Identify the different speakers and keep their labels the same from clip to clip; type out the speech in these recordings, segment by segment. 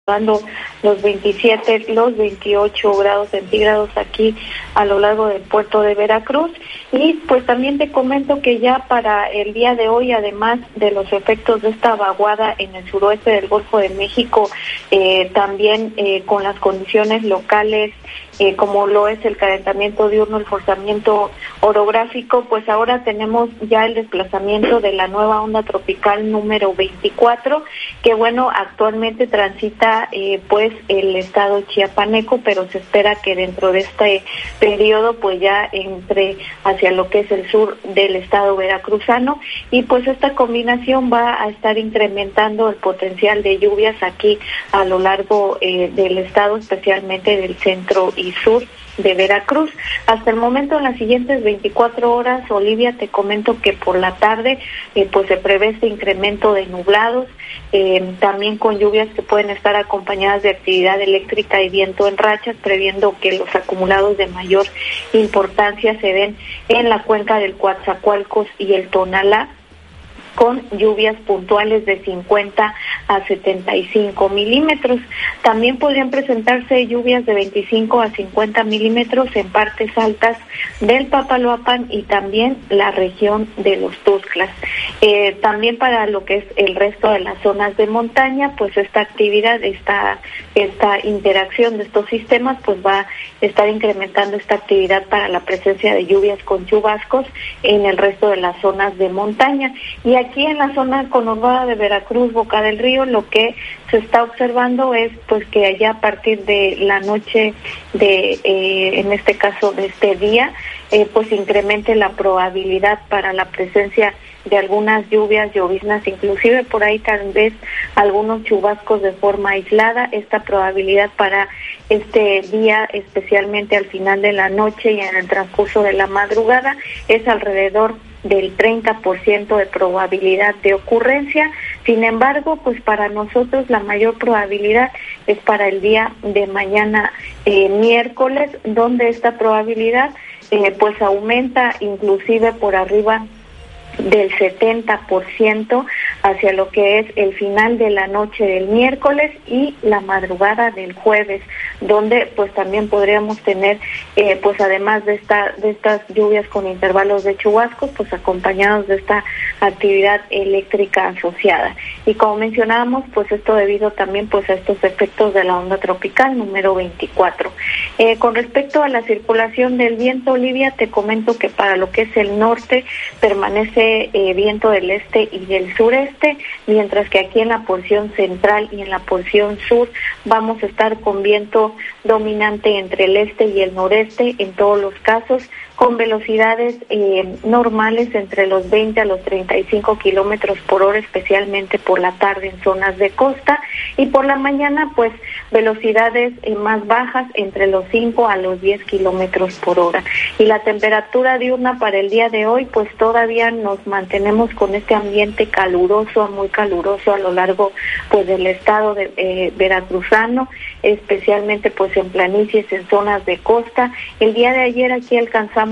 Speaker 1: dando los 27, los 28 grados centígrados aquí a lo largo del puerto de Veracruz. Y pues también te comento que ya para el día de hoy, además de los efectos de esta vaguada en el suroeste del Golfo de México, también con las condiciones locales, como lo es el calentamiento diurno, el forzamiento orográfico, pues ahora tenemos ya el desplazamiento de la nueva onda tropical número 24, que bueno, actualmente transita pues el estado chiapaneco, pero se espera que dentro de este periodo pues ya entre hacia lo que es el sur del estado veracruzano, y pues esta combinación va a estar incrementando el potencial de lluvias aquí a lo largo del estado, especialmente del centro y sur de Veracruz. Hasta el momento, en las siguientes 24 horas, Olivia, te comento que por la tarde pues se prevé este incremento de nublados, también con lluvias que pueden estar acompañadas de actividad eléctrica y viento en rachas, previendo que los acumulados de mayor importancia se den en la cuenca del Coatzacoalcos y el Tonalá, con lluvias puntuales de 50 a 75 milímetros. También podrían presentarse lluvias de 25 a 50 milímetros en partes altas del Papaloapan y también la región de los Tuxtlas. También para lo que es el resto de las zonas de montaña, pues esta actividad, esta interacción de estos sistemas, pues va a estar incrementando esta actividad para la presencia de lluvias con chubascos en el resto de las zonas de montaña. Y aquí en la zona conurbada de Veracruz, Boca del Río, lo que se está observando es pues que allá a partir de la noche de, en este caso de este día, pues incremente la probabilidad para la presencia de algunas lluvias, lloviznas, inclusive por ahí tal vez algunos chubascos de forma aislada. Esta probabilidad para este día, especialmente al final de la noche y en el transcurso de la madrugada, es alrededor del 30% de probabilidad de ocurrencia. Sin embargo, pues para nosotros la mayor probabilidad es para el día de mañana, miércoles, donde esta probabilidad pues aumenta inclusive por arriba del 70% hacia lo que es el final de la noche del miércoles y la madrugada del jueves, donde pues también podríamos tener pues además de estas lluvias con intervalos de chubascos, pues acompañados de esta actividad eléctrica asociada. Y como mencionábamos, pues esto debido también pues a estos efectos de la onda tropical número 24. Con respecto a la circulación del viento, Olivia, te comento que para lo que es el norte permanece viento del este y del sureste, mientras que aquí en la porción central y en la porción sur vamos a estar con viento dominante entre el este y el noreste en todos los casos, con velocidades normales entre los 20 a los 35 kilómetros por hora, especialmente por la tarde en zonas de costa, y por la mañana pues velocidades más bajas entre los 5 a los 10 kilómetros por hora. Y la temperatura diurna para el día de hoy, pues todavía nos mantenemos con este ambiente caluroso, muy caluroso a lo largo pues del estado de veracruzano, especialmente pues en planicies, en zonas de costa. El día de ayer aquí alcanzamos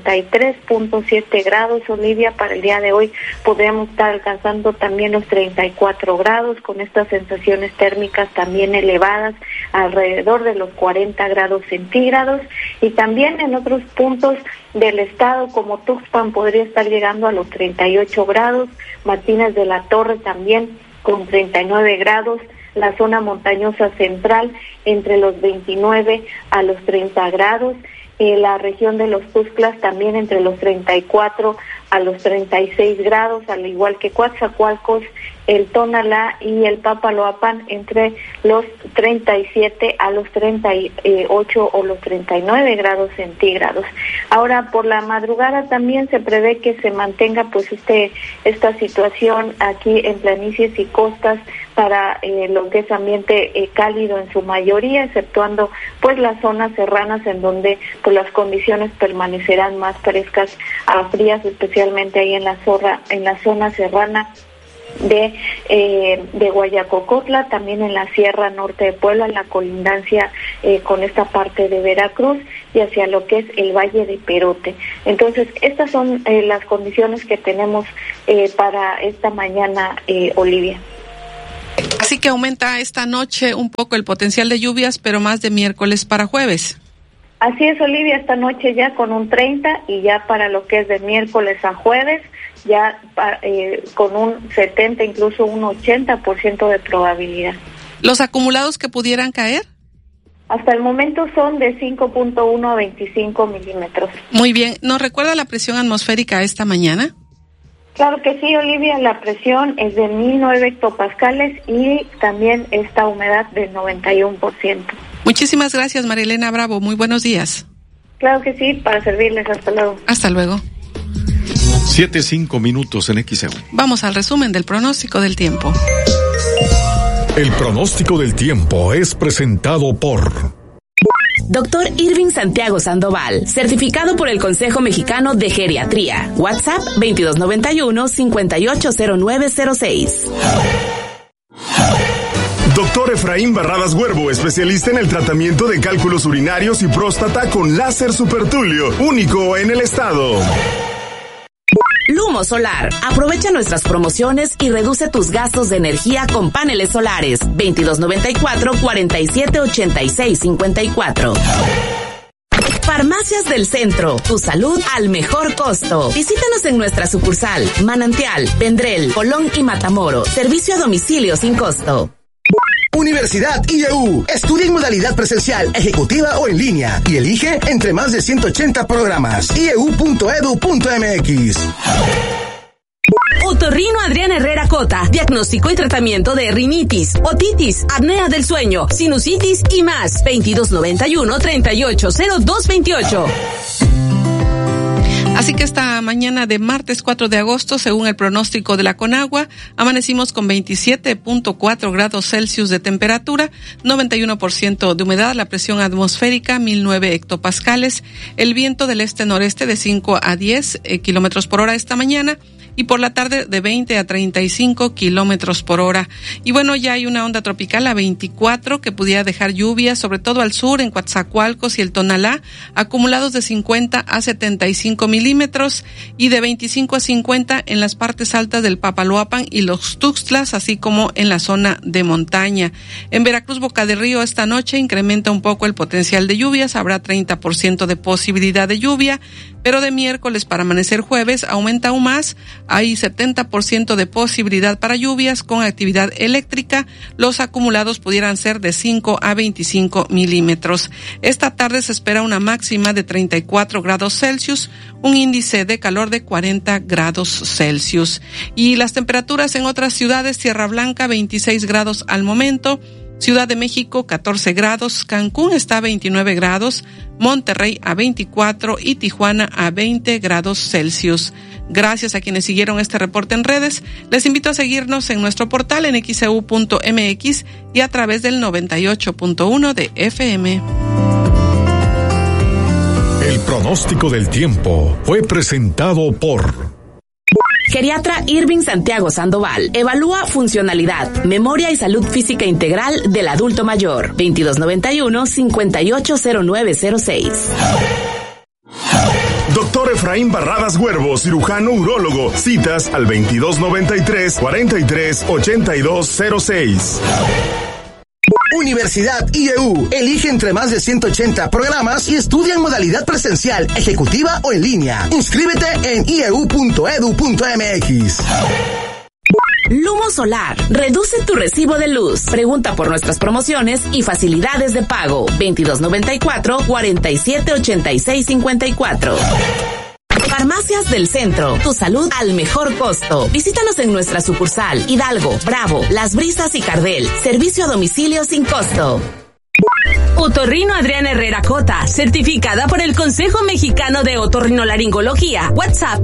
Speaker 1: 33.7 grados, Olivia. Para el día de hoy podríamos estar alcanzando también los 34 grados, con estas sensaciones térmicas también elevadas, alrededor de los 40 grados centígrados, y también en otros puntos del estado como Tuxpan podría estar llegando a los 38 grados, Martínez de la Torre también con 39 grados, la zona montañosa central entre los 29 a los 30 grados, la región de los Tuxtlas también entre los 34 a los 36 grados, al igual que Coatzacoalcos, el Tonalá y el Papaloapan entre los 37 a los 38 o los 39 grados centígrados. Ahora, por la madrugada también se prevé que se mantenga pues esta situación aquí en planicies y costas para lo que es ambiente cálido en su mayoría, exceptuando pues las zonas serranas en donde pues las condiciones permanecerán más frescas a frías, especialmente ahí en la zona serrana de Guayacocotla, también en la Sierra Norte de Puebla, en la colindancia con esta parte de Veracruz y hacia lo que es el Valle de Perote. Entonces, estas son las condiciones que tenemos para esta mañana, Olivia.
Speaker 2: Así Así que aumenta esta noche un poco el potencial de lluvias, pero más de miércoles para jueves.
Speaker 1: Así es, Olivia, esta noche ya con un 30 y ya para lo que es de miércoles a jueves, ya con un 70, incluso un 80% de probabilidad.
Speaker 2: ¿Los acumulados que pudieran caer?
Speaker 1: Hasta el momento son de 5.1 a 25 milímetros.
Speaker 2: Muy bien. ¿Nos recuerda la presión atmosférica esta mañana?
Speaker 1: Claro que sí, Olivia, la presión es de 1009 hectopascales y también esta humedad del 91%.
Speaker 2: Muchísimas gracias, Marilena Bravo. Muy buenos días.
Speaker 1: Claro que sí, para servirles. Hasta luego.
Speaker 2: Hasta luego.
Speaker 3: 7:05 en XEU.
Speaker 2: Vamos al resumen del pronóstico del tiempo.
Speaker 4: El pronóstico del tiempo es presentado por
Speaker 5: Dr. Irving Santiago Sandoval, certificado por el Consejo Mexicano de Geriatría. WhatsApp 2291-580906.
Speaker 6: Doctor Efraín Barradas Huervo, especialista en el tratamiento de cálculos urinarios y próstata con láser supertulio, único en el estado.
Speaker 5: Lumo Solar. Aprovecha nuestras promociones y reduce tus gastos de energía con paneles solares. 2294-478654. Farmacias del Centro. Tu salud al mejor costo. Visítanos en nuestra sucursal Manantial, Vendrell, Colón y Matamoros. Servicio a domicilio sin costo.
Speaker 7: Universidad IEU. Estudia en modalidad presencial, ejecutiva o en línea y elige entre más de 180 programas. ieu.edu.mx.
Speaker 5: Otorrino Adrián Herrera Cota. Diagnóstico y tratamiento de rinitis, otitis, apnea del sueño, sinusitis y más. 2291-380228.
Speaker 2: Así que esta mañana de martes 4 de agosto, según el pronóstico de la Conagua, amanecimos con 27.4 grados Celsius de temperatura, 91% de humedad, la presión atmosférica 1009 hectopascales, el viento del este-noreste de 5 a 10 kilómetros por hora esta mañana, y por la tarde de 20 a 35 kilómetros por hora. Y bueno, ya hay una onda tropical a 24 que pudiera dejar lluvias, sobre todo al sur, en Coatzacoalcos y el Tonalá, acumulados de 50 a 75 milímetros y de 25 a 50 en las partes altas del Papaloapan y los Tuxtlas, así como en la zona de montaña. En Veracruz, Boca del Río, esta noche incrementa un poco el potencial de lluvias, habrá 30% de posibilidad de lluvia, pero de miércoles para amanecer jueves aumenta aún más. Hay 70% de posibilidad para lluvias con actividad eléctrica. Los acumulados pudieran ser de 5 a 25 milímetros. Esta tarde se espera una máxima de 34 grados Celsius, un índice de calor de 40 grados Celsius. Y las temperaturas en otras ciudades: Tierra Blanca 26 grados al momento, Ciudad de México 14 grados, Cancún está a 29 grados, Monterrey a 24 y Tijuana a 20 grados Celsius. Gracias a quienes siguieron este reporte en redes. Les invito a seguirnos en nuestro portal en xeu.mx y a través del 98.1 de FM.
Speaker 4: El pronóstico del tiempo fue presentado por
Speaker 5: Geriatra Irving Santiago Sandoval. Evalúa funcionalidad, memoria y salud física integral del adulto mayor. 2291-580906.
Speaker 6: Doctor Efraín Barradas Huervo, cirujano urólogo. Citas al 2293-438206.
Speaker 7: Universidad IEU. Elige entre más de 180 programas y estudia en modalidad presencial, ejecutiva o en línea. Inscríbete en ieu.edu.mx.
Speaker 5: Lumo Solar. Reduce tu recibo de luz. Pregunta por nuestras promociones y facilidades de pago. 2294-478654. Farmacias del Centro. Tu salud al mejor costo. Visítanos en nuestra sucursal Hidalgo, Bravo, Las Brisas y Cardel. Servicio a domicilio sin costo. Otorrino Adrián Herrera Cota, certificada por el Consejo Mexicano de Otorrinolaringología. WhatsApp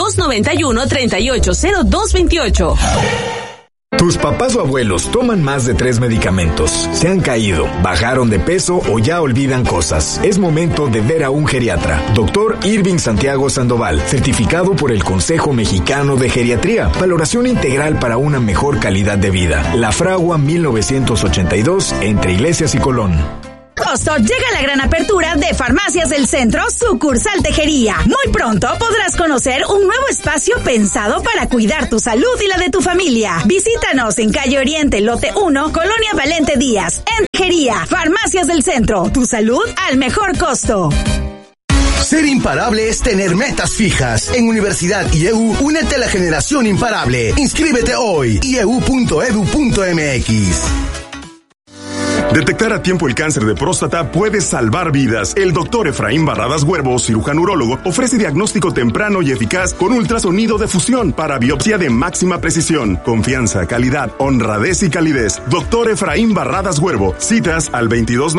Speaker 5: 2291-380228.
Speaker 8: Tus papás o abuelos toman más de 3 medicamentos, se han caído, bajaron de peso o ya olvidan cosas. Es momento de ver a un geriatra. Dr. Irving Santiago Sandoval, certificado por el Consejo Mexicano de Geriatría. Valoración integral para una mejor calidad de vida. La Fragua 1982, entre Iglesias y Colón.
Speaker 3: Agosto llega la gran apertura de Farmacias del Centro, sucursal Tejería. Muy pronto podrás conocer un nuevo espacio pensado para cuidar tu salud y la de tu familia. Visítanos en Calle Oriente, Lote 1, Colonia Valente Díaz, en Tejería. Farmacias del Centro, tu salud al mejor costo.
Speaker 7: Ser imparable es tener metas fijas. En Universidad IEU, únete a la generación imparable. Inscríbete hoy. ieu.edu.mx.
Speaker 6: Detectar a tiempo el cáncer de próstata puede salvar vidas. El doctor Efraín Barradas Huervo, cirujano urólogo, ofrece diagnóstico temprano y eficaz con ultrasonido de fusión para biopsia de máxima precisión. Confianza, calidad, honradez y calidez. Doctor Efraín Barradas Huervo. Citas al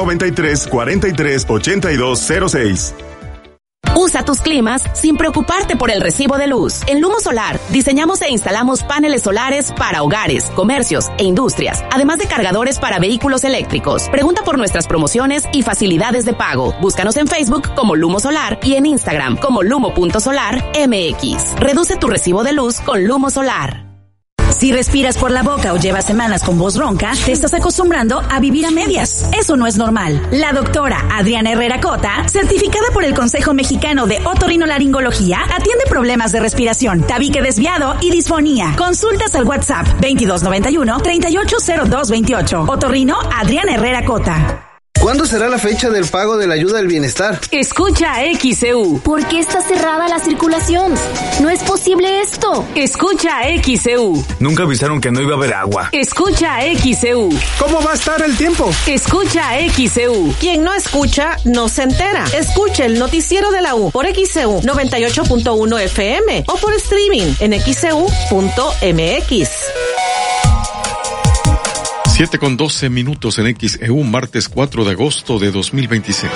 Speaker 6: 2293-438206.
Speaker 5: Usa tus climas sin preocuparte por el recibo de luz. En Lumo Solar, diseñamos e instalamos paneles solares para hogares, comercios e industrias, además de cargadores para vehículos eléctricos. Pregunta por nuestras promociones y facilidades de pago. Búscanos en Facebook como Lumo Solar y en Instagram como lumo.solarmx. Reduce tu recibo de luz con Lumo Solar.
Speaker 3: Si respiras por la boca o llevas semanas con voz ronca, te estás acostumbrando a vivir a medias. Eso no es normal. La doctora Adriana Herrera Cota, certificada por el Consejo Mexicano de Otorrinolaringología, atiende problemas de respiración, tabique desviado y disfonía. Consultas al WhatsApp 2291-380228. Otorrino Adriana Herrera Cota.
Speaker 9: ¿Cuándo será la fecha del pago de la ayuda del bienestar?
Speaker 10: Escucha XEU.
Speaker 11: ¿Por qué está cerrada la circulación? No es posible esto.
Speaker 10: Escucha XEU.
Speaker 8: Nunca avisaron que no iba a haber agua.
Speaker 10: Escucha XEU.
Speaker 9: ¿Cómo va a estar el tiempo?
Speaker 10: Escucha XEU.
Speaker 12: Quien no escucha, no se entera. Escucha el noticiero de la U por XEU 98.1 FM o por streaming en xeu.mx.
Speaker 4: 7:12 en XEU, martes 4 de agosto de 2026.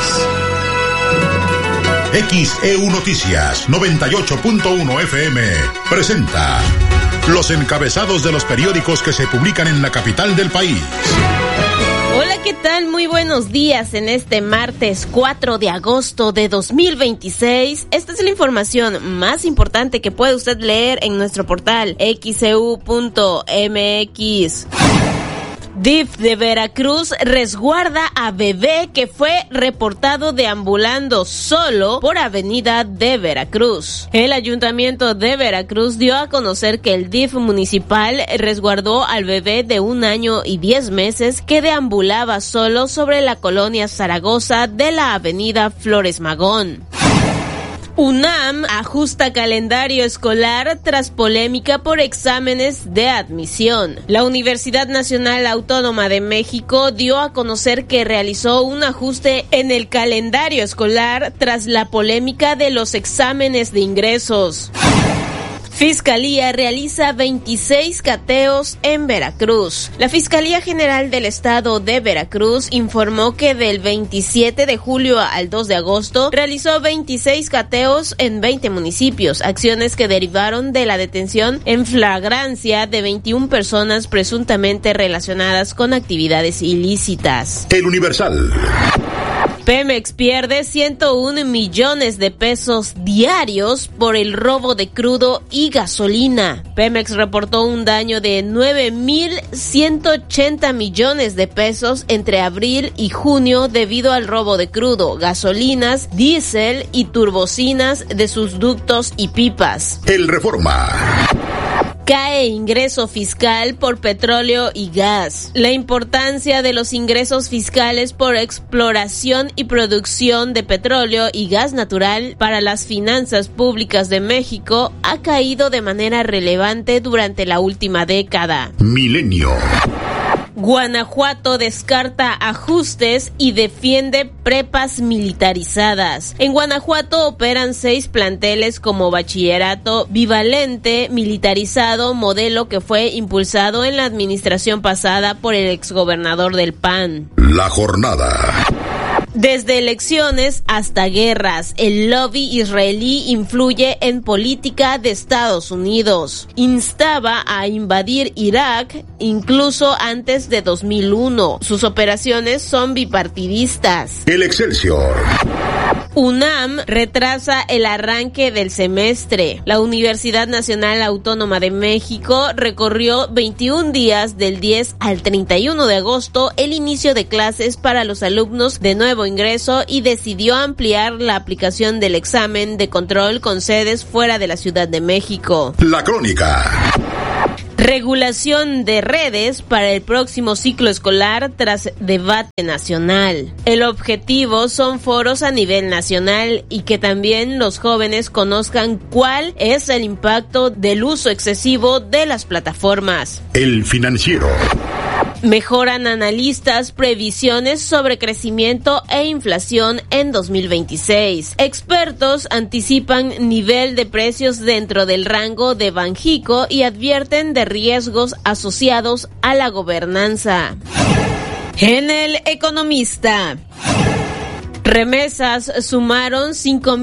Speaker 13: XEU Noticias 98.1 FM presenta los encabezados de los periódicos que se publican en la capital del país.
Speaker 14: Hola, ¿qué tal? Muy buenos días en este martes 4 de agosto de 2026. Esta es la información más importante que puede usted leer en nuestro portal xeu.mx. DIF de Veracruz resguarda a bebé que fue reportado deambulando solo por Avenida de Veracruz. El Ayuntamiento de Veracruz dio a conocer que el DIF municipal resguardó al bebé de 1 año y 10 meses que deambulaba solo sobre la colonia Zaragoza de la Avenida Flores Magón. UNAM ajusta calendario escolar tras polémica por exámenes de admisión. La Universidad Nacional Autónoma de México dio a conocer que realizó un ajuste en el calendario escolar tras la polémica de los exámenes de ingresos. Fiscalía realiza 26 cateos en Veracruz. La Fiscalía General del Estado de Veracruz informó que del 27 de julio al 2 de agosto realizó 26 cateos en 20 municipios, acciones que derivaron de la detención en flagrancia de 21 personas presuntamente relacionadas con actividades ilícitas.
Speaker 13: El Universal.
Speaker 14: Pemex pierde 101 millones de pesos diarios por el robo de crudo y gasolina. Pemex reportó un daño de 9,180 millones de pesos entre abril y junio debido al robo de crudo, gasolinas, diésel y turbocinas de sus ductos y pipas.
Speaker 13: El Reforma.
Speaker 14: Cae ingreso fiscal por petróleo y gas. La importancia de los ingresos fiscales por exploración y producción de petróleo y gas natural para las finanzas públicas de México ha caído de manera relevante durante la última década.
Speaker 13: Milenio.
Speaker 14: Guanajuato descarta ajustes y defiende prepas militarizadas. En Guanajuato operan 6 planteles como bachillerato bivalente militarizado, modelo que fue impulsado en la administración pasada por el exgobernador del PAN.
Speaker 13: La jornada.
Speaker 14: Desde elecciones hasta guerras, el lobby israelí influye en política de Estados Unidos. Instaba a invadir Irak incluso antes de 2001. Sus operaciones son bipartidistas.
Speaker 13: El Excelsior.
Speaker 14: UNAM retrasa el arranque del semestre. La Universidad Nacional Autónoma de México recorrió 21 días del 10 al 31 de agosto el inicio de clases para los alumnos de nuevo ingreso y decidió ampliar la aplicación del examen de control con sedes fuera de la Ciudad de México.
Speaker 13: La Crónica.
Speaker 14: Regulación de redes para el próximo ciclo escolar tras debate nacional. El objetivo son foros a nivel nacional y que también los jóvenes conozcan cuál es el impacto del uso excesivo de las plataformas.
Speaker 13: El Financiero.
Speaker 14: Mejoran analistas previsiones sobre crecimiento e inflación en 2026. Expertos anticipan nivel de precios dentro del rango de Banjico y advierten de riesgos asociados a la gobernanza. En El Economista. Remesas sumaron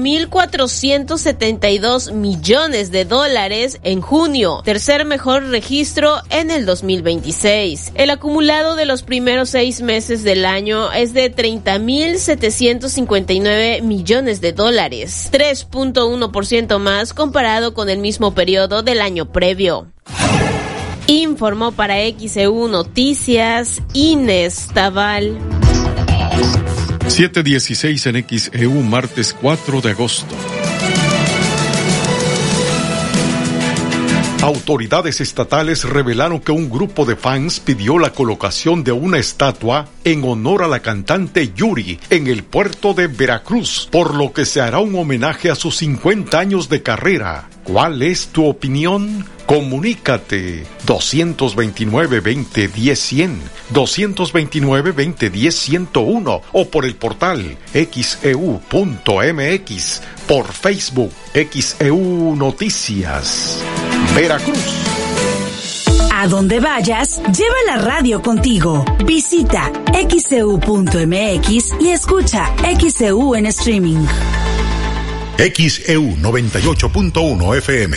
Speaker 14: 5.472 millones de dólares en junio, tercer mejor registro en el 2026. El acumulado de los primeros 6 meses del año es de 30.759 millones de dólares, 3.1% más comparado con el mismo periodo del año previo. Informó para XEU Noticias Inés Taval.
Speaker 4: 7:16 en XEU, martes 4 de agosto. Autoridades estatales revelaron que un grupo de fans pidió la colocación de una estatua en honor a la cantante Yuri en el puerto de Veracruz, por lo que se hará un homenaje a sus 50 años de carrera. ¿Cuál es tu opinión? Comunícate 229-2010-100, 229-2010-101 o por el portal xeu.mx, por Facebook XEU Noticias. Veracruz.
Speaker 3: A donde vayas, lleva la radio contigo. Visita xeu.mx y escucha XEU en streaming.
Speaker 13: XEU 98.1 FM.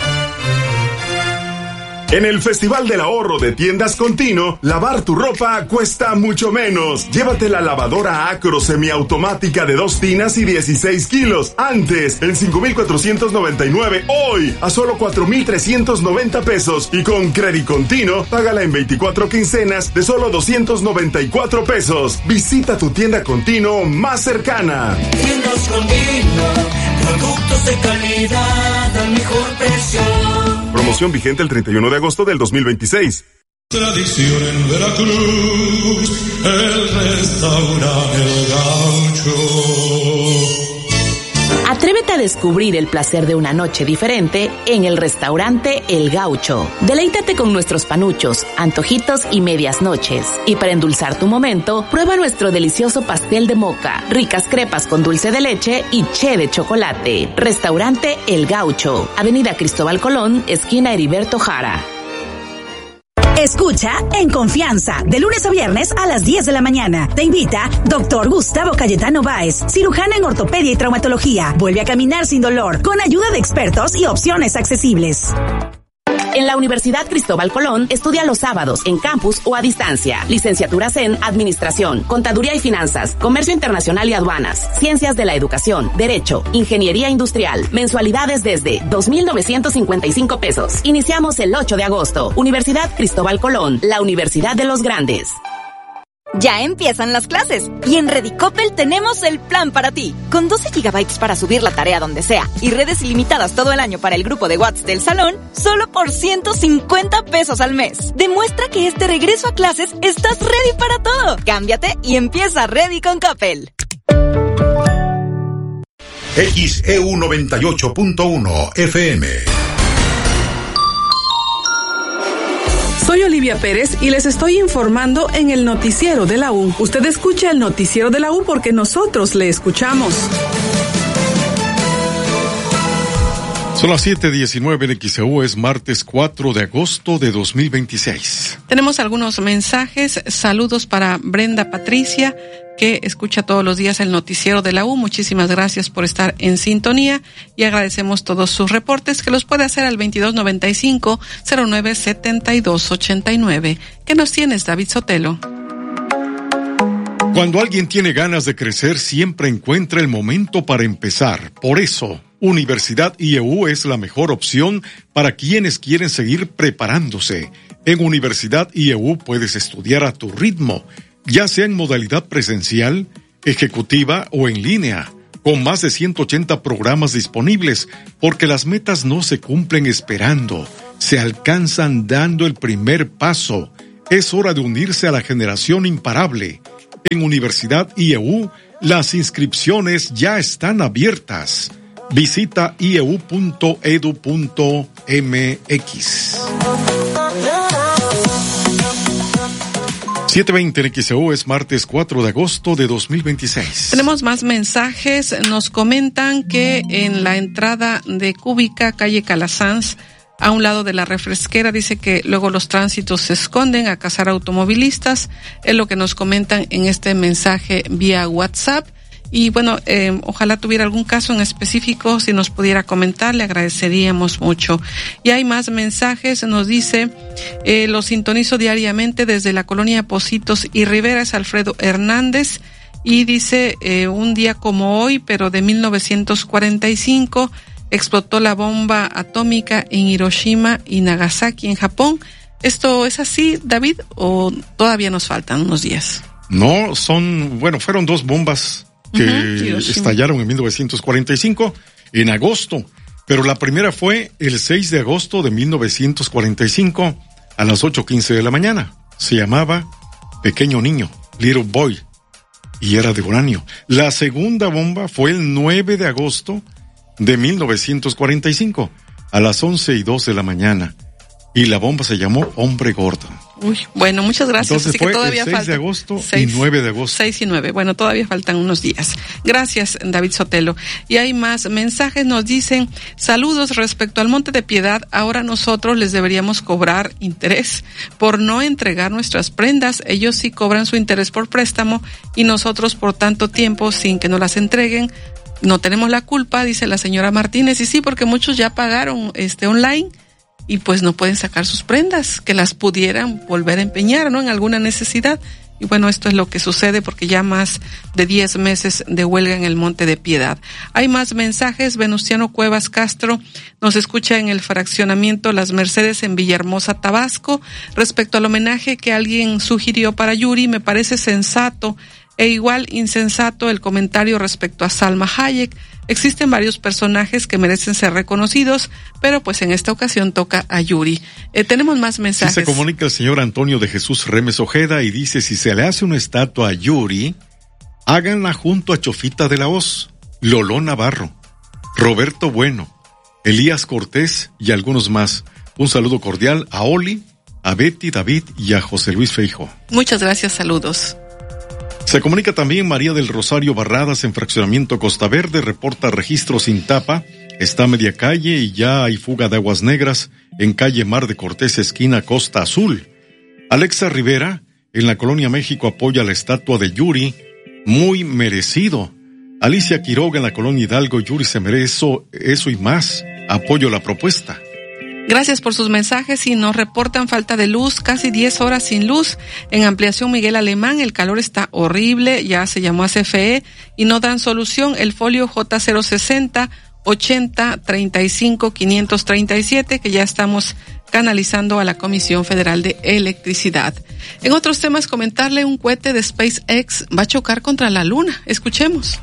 Speaker 6: En el Festival del Ahorro de Tiendas Contino, lavar tu ropa cuesta mucho menos. Llévate la lavadora Acro semiautomática de 2 tinas y 16 kilos. Antes, en 5,499. Hoy, a solo 4,390 pesos. Y con Credit Contino, págala en 24 quincenas de solo 294 pesos. Visita tu tienda Contino más cercana.
Speaker 15: Tiendas Contino, productos de calidad al mejor precio.
Speaker 6: Promoción vigente el 31 de agosto del 2026.
Speaker 15: Tradición en Veracruz, el restaurante El Gaucho.
Speaker 5: Atrévete a descubrir el placer de una noche diferente en el restaurante El Gaucho. Deleítate con nuestros panuchos, antojitos y medias noches. Y para endulzar tu momento, prueba nuestro delicioso pastel de moca, ricas crepas con dulce de leche y ché de chocolate. Restaurante El Gaucho, Avenida Cristóbal Colón, esquina Heriberto Jara.
Speaker 3: Escucha En Confianza, de lunes a viernes a las 10 de la mañana. Te invita Dr. Gustavo Cayetano Báez, cirujano en ortopedia y traumatología. Vuelve a caminar sin dolor, con ayuda de expertos y opciones accesibles.
Speaker 5: En la Universidad Cristóbal Colón, estudia los sábados en campus o a distancia. Licenciaturas en Administración, Contaduría y Finanzas, Comercio Internacional y Aduanas, Ciencias de la Educación, Derecho, Ingeniería Industrial. Mensualidades desde 2,955 pesos. Iniciamos el 8 de agosto. Universidad Cristóbal Colón, la Universidad de los Grandes.
Speaker 16: Ya empiezan las clases y en Redicopel tenemos el plan para ti. Con 12 gigabytes para subir la tarea donde sea y redes ilimitadas todo el año para el grupo de WhatsApp del salón, solo por 150 pesos al mes. Demuestra que este regreso a clases estás ready para todo. Cámbiate y empieza Ready con Coppel.
Speaker 13: XEU 98.1 FM.
Speaker 2: Soy Olivia Pérez y les estoy informando en el noticiero de la U. Usted escucha el noticiero de la U porque nosotros le escuchamos.
Speaker 4: Son las 7:19 en XEU, es martes 4 de agosto de 2026.
Speaker 2: Tenemos algunos mensajes. Saludos para Brenda Patricia, que escucha todos los días el noticiero de la U. Muchísimas gracias por estar en sintonía y agradecemos todos sus reportes que los puede hacer al 2295-097289. ¿Qué nos tienes, David Sotelo?
Speaker 4: Cuando alguien tiene ganas de crecer, siempre encuentra el momento para empezar. Por eso, Universidad IEU es la mejor opción para quienes quieren seguir preparándose. En Universidad IEU puedes estudiar a tu ritmo, ya sea en modalidad presencial, ejecutiva o en línea, con más de 180 programas disponibles, porque las metas no se cumplen esperando, se alcanzan dando el primer paso. Es hora de unirse a la generación imparable. En Universidad IEU, las inscripciones ya están abiertas. Visita ieu.edu.mx. 7:20 en XEU, es martes 4 de agosto de 2026.
Speaker 2: Tenemos más mensajes. Nos comentan que en la entrada de Cúbica, calle Calasanz, a un lado de la refresquera, dice que luego los tránsitos se esconden a cazar automovilistas. Es lo que nos comentan en este mensaje vía WhatsApp. Y bueno, ojalá tuviera algún caso en específico, si nos pudiera comentar, le agradeceríamos mucho. Y hay más mensajes, nos dice, lo sintonizo diariamente desde la colonia Pocitos y Rivera, es Alfredo Hernández, y dice, un día como hoy, pero de 1945, explotó la bomba atómica en Hiroshima y Nagasaki, en Japón. ¿Esto es así, David, o todavía nos faltan unos días?
Speaker 4: No, fueron dos bombas que estallaron en 1945, en agosto, pero la primera fue el 6 de agosto de 1945 a las 8:15 de la mañana. Se llamaba Pequeño Niño, Little Boy, y era de uranio. La segunda bomba fue el 9 de agosto de 1945 a las 11:02 de la mañana, y la bomba se llamó Hombre Gordo.
Speaker 2: Uy, bueno, muchas gracias.
Speaker 4: Entonces
Speaker 2: así
Speaker 4: fue
Speaker 2: que todavía
Speaker 4: el 6 de agosto y 9 de agosto.
Speaker 2: 6 y 9. Bueno, todavía faltan unos días. Gracias, David Sotelo. Y hay más mensajes. Nos dicen, saludos respecto al Monte de Piedad. Ahora nosotros les deberíamos cobrar interés por no entregar nuestras prendas. Ellos sí cobran su interés por préstamo y nosotros por tanto tiempo sin que nos las entreguen. No tenemos la culpa, dice la señora Martínez. Y sí, porque muchos ya pagaron online y pues no pueden sacar sus prendas, que las pudieran volver a empeñar, ¿no? En alguna necesidad. Y bueno, esto es lo que sucede porque ya más de 10 meses de huelga en el Monte de Piedad. Hay más mensajes. Venustiano Cuevas Castro nos escucha en el fraccionamiento Las Mercedes en Villahermosa, Tabasco. Respecto al homenaje que alguien sugirió para Yuri, me parece sensato e igual insensato el comentario respecto a Salma Hayek. Existen varios personajes que merecen ser reconocidos, pero pues en esta ocasión toca a Yuri. Tenemos más mensajes.
Speaker 4: Sí, se comunica el señor Antonio de Jesús Remes Ojeda y dice, si se le hace una estatua a Yuri, háganla junto a Chofita de la Hoz, Loló Navarro, Roberto Bueno, Elías Cortés y algunos más. Un saludo cordial a Oli, a Betty, David y a José Luis Feijo.
Speaker 2: Muchas gracias, saludos.
Speaker 4: Se comunica también María del Rosario Barradas en fraccionamiento Costa Verde, reporta registro sin tapa, está a media calle y ya hay fuga de aguas negras en calle Mar de Cortés, esquina Costa Azul. Alexa Rivera, en la Colonia México, apoya la estatua de Yuri, muy merecido. Alicia Quiroga, en la Colonia Hidalgo, Yuri se merece eso y más, apoyo la propuesta.
Speaker 2: Gracias por sus mensajes y nos reportan falta de luz, casi 10 horas sin luz. En Ampliación Miguel Alemán el calor está horrible, ya se llamó a CFE y no dan solución. El folio J060 80 35 537 que ya estamos canalizando a la Comisión Federal de Electricidad. En otros temas, comentarle, un cohete de SpaceX va a chocar contra la Luna. Escuchemos.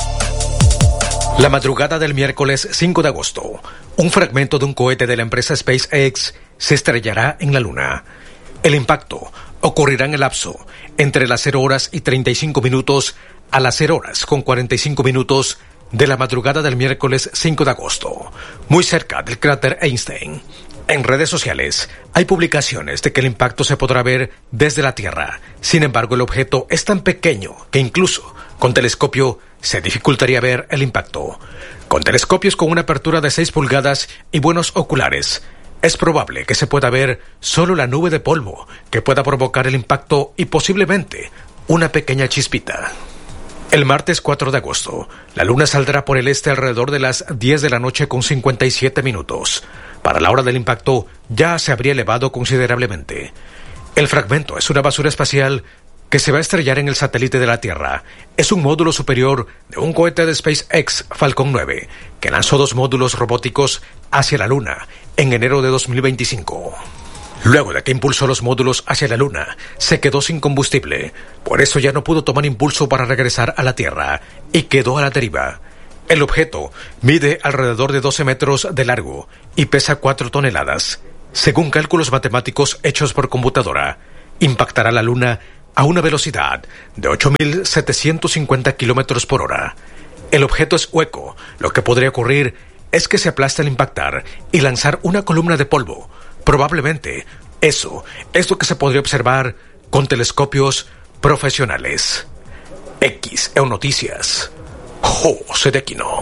Speaker 17: La madrugada del miércoles 5 de agosto, un fragmento de un cohete de la empresa SpaceX se estrellará en la Luna. El impacto ocurrirá en el lapso entre las 0 horas y 35 minutos a las 0 horas con 45 minutos de la madrugada del miércoles 5 de agosto, muy cerca del cráter Einstein. En redes sociales hay publicaciones de que el impacto se podrá ver desde la Tierra. Sin embargo, el objeto es tan pequeño que incluso con telescopio se dificultaría ver el impacto. Con telescopios con una apertura de 6 pulgadas y buenos oculares, es probable que se pueda ver solo la nube de polvo que pueda provocar el impacto y posiblemente una pequeña chispita. El martes 4 de agosto, la Luna saldrá por el este alrededor de las 10 de la noche con 57 minutos. Para la hora del impacto ya se habría elevado considerablemente. El fragmento es una basura espacial que se va a estrellar en el satélite de la Tierra es un módulo superior de un cohete de SpaceX Falcon 9, que lanzó 2 módulos robóticos hacia la Luna en enero de 2025. Luego de que impulsó los módulos hacia la Luna, se quedó sin combustible. Por eso ya no pudo tomar impulso para regresar a la Tierra y quedó a la deriva. El objeto mide alrededor de 12 metros de largo y pesa 4 toneladas. Según cálculos matemáticos hechos por computadora, impactará la Luna a una velocidad de 8.750 kilómetros por hora. El objeto es hueco. Lo que podría ocurrir es que se aplaste al impactar y lanzar una columna de polvo. Probablemente eso es lo que se podría observar con telescopios profesionales. XEU Noticias. José de Aquino.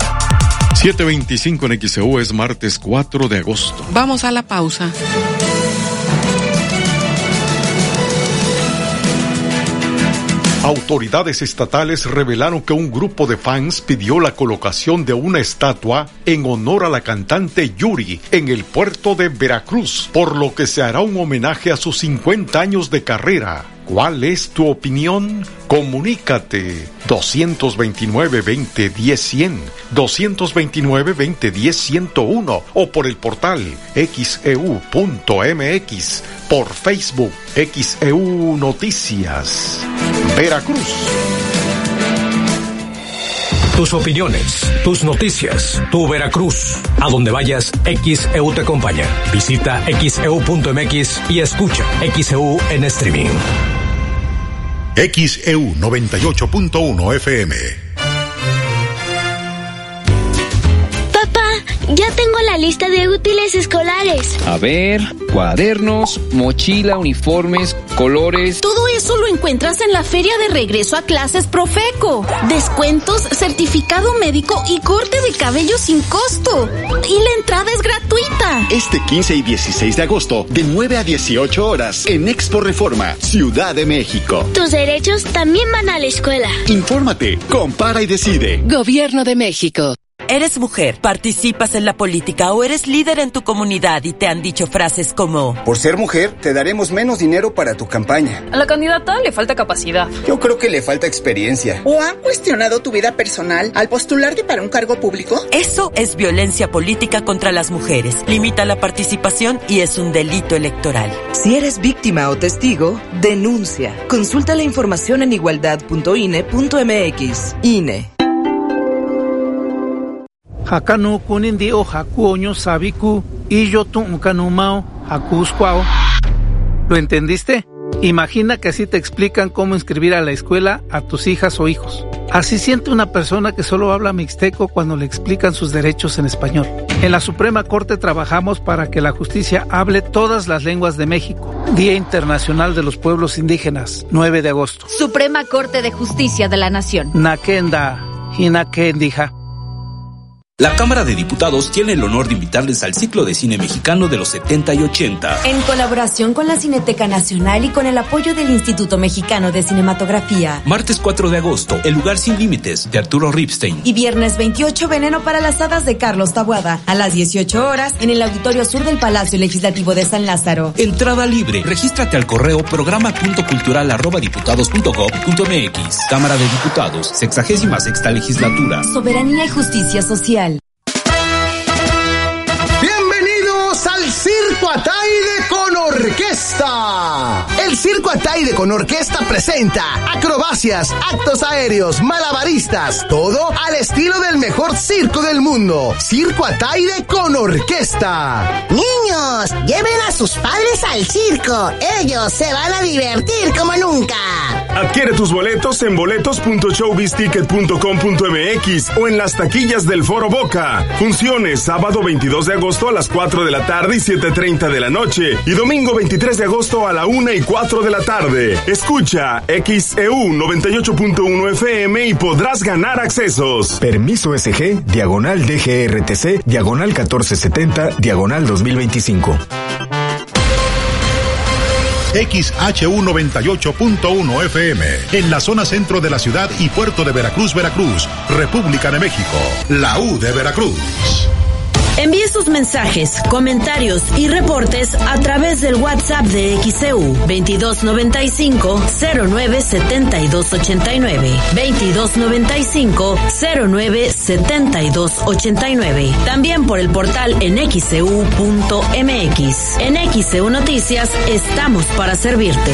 Speaker 4: 7:25 en XEU, es martes 4 de agosto.
Speaker 2: Vamos a la pausa.
Speaker 4: Autoridades estatales revelaron que un grupo de fans pidió la colocación de una estatua en honor a la cantante Yuri en el puerto de Veracruz, por lo que se hará un homenaje a sus 50 años de carrera. ¿Cuál es tu opinión? Comunícate 229-2010-100, 229-2010-101 o por el portal xeu.mx, por Facebook XEU Noticias. Veracruz.
Speaker 17: Tus opiniones, tus noticias, tu Veracruz. A donde vayas, XEU te acompaña. Visita xeu.mx y escucha XEU en streaming.
Speaker 13: XEU 98.1 FM.
Speaker 11: Ya tengo la lista de útiles escolares.
Speaker 18: A ver, cuadernos, mochila, uniformes, colores.
Speaker 19: Todo eso lo encuentras en la Feria de Regreso a Clases Profeco. Descuentos, certificado médico y corte de cabello sin costo. Y la entrada es gratuita.
Speaker 20: Este 15 y 16 de agosto, de 9 a 18 horas, en Expo Reforma, Ciudad de México.
Speaker 11: Tus derechos también van a la escuela.
Speaker 20: Infórmate, compara y decide.
Speaker 10: Gobierno de México.
Speaker 21: ¿Eres mujer, participas en la política o eres líder en tu comunidad y te han dicho frases como:
Speaker 22: por ser mujer, te daremos menos dinero para tu campaña?
Speaker 23: A la candidata le falta capacidad.
Speaker 22: Yo creo que le falta experiencia.
Speaker 24: ¿O han cuestionado tu vida personal al postularte para un cargo público?
Speaker 21: Eso es violencia política contra las mujeres. Limita la participación y es un delito electoral.
Speaker 25: Si eres víctima o testigo, denuncia. Consulta la información en igualdad.ine.mx. INE.
Speaker 9: Hakanu kunindi o hakuoño sabiku y yo tuncanumao hakuscuao. ¿Lo entendiste? Imagina que así te explican cómo inscribir a la escuela a tus hijas o hijos. Así siente una persona que solo habla mixteco cuando le explican sus derechos en español. En la Suprema Corte trabajamos para que la justicia hable todas las lenguas de México. Día Internacional de los Pueblos Indígenas, 9 de agosto.
Speaker 26: Suprema Corte de Justicia de la Nación.
Speaker 9: Nakenda, Hinakendija.
Speaker 27: La Cámara de Diputados tiene el honor de invitarles al ciclo de cine mexicano de los 70 y 80.
Speaker 26: En colaboración con la Cineteca Nacional y con el apoyo del Instituto Mexicano de Cinematografía.
Speaker 27: Martes 4 de agosto, El lugar sin límites, de Arturo Ripstein.
Speaker 26: Y viernes 28, Veneno para las hadas, de Carlos Taboada. A las 18 horas, en el Auditorio Sur del Palacio Legislativo de San Lázaro.
Speaker 27: Entrada libre. Regístrate al correo programa.cultural@diputados.gov.mx. Cámara de Diputados, 66ª Legislatura.
Speaker 26: Soberanía y justicia social.
Speaker 7: Circo Ataide con Orquesta. El Circo Ataide con Orquesta presenta acrobacias, actos aéreos, malabaristas, todo al estilo del mejor circo del mundo. Circo Ataide con Orquesta.
Speaker 28: Niños, lleven a sus padres al circo. Ellos se van a divertir como nunca.
Speaker 6: Adquiere tus boletos en boletos.showbizticket.com.mx o en las taquillas del Foro Boca. Funciones sábado 22 de agosto a las 4 de la tarde y 7:30 de la noche y domingo 23 de agosto a la 1 y 4 de la tarde. Escucha XEU 98.1 FM y podrás ganar accesos.
Speaker 8: Permiso SG, diagonal DGRTC, diagonal 1470, diagonal 2025.
Speaker 13: XHU 98.1 FM, en la zona centro de la ciudad y puerto de Veracruz, Veracruz, República de México, la U de Veracruz.
Speaker 1: Envíe sus mensajes, comentarios y reportes a través del WhatsApp de XEU 2295-097289. 2295-097289. También por el portal en XEU.mx. En XEU Noticias estamos para servirte.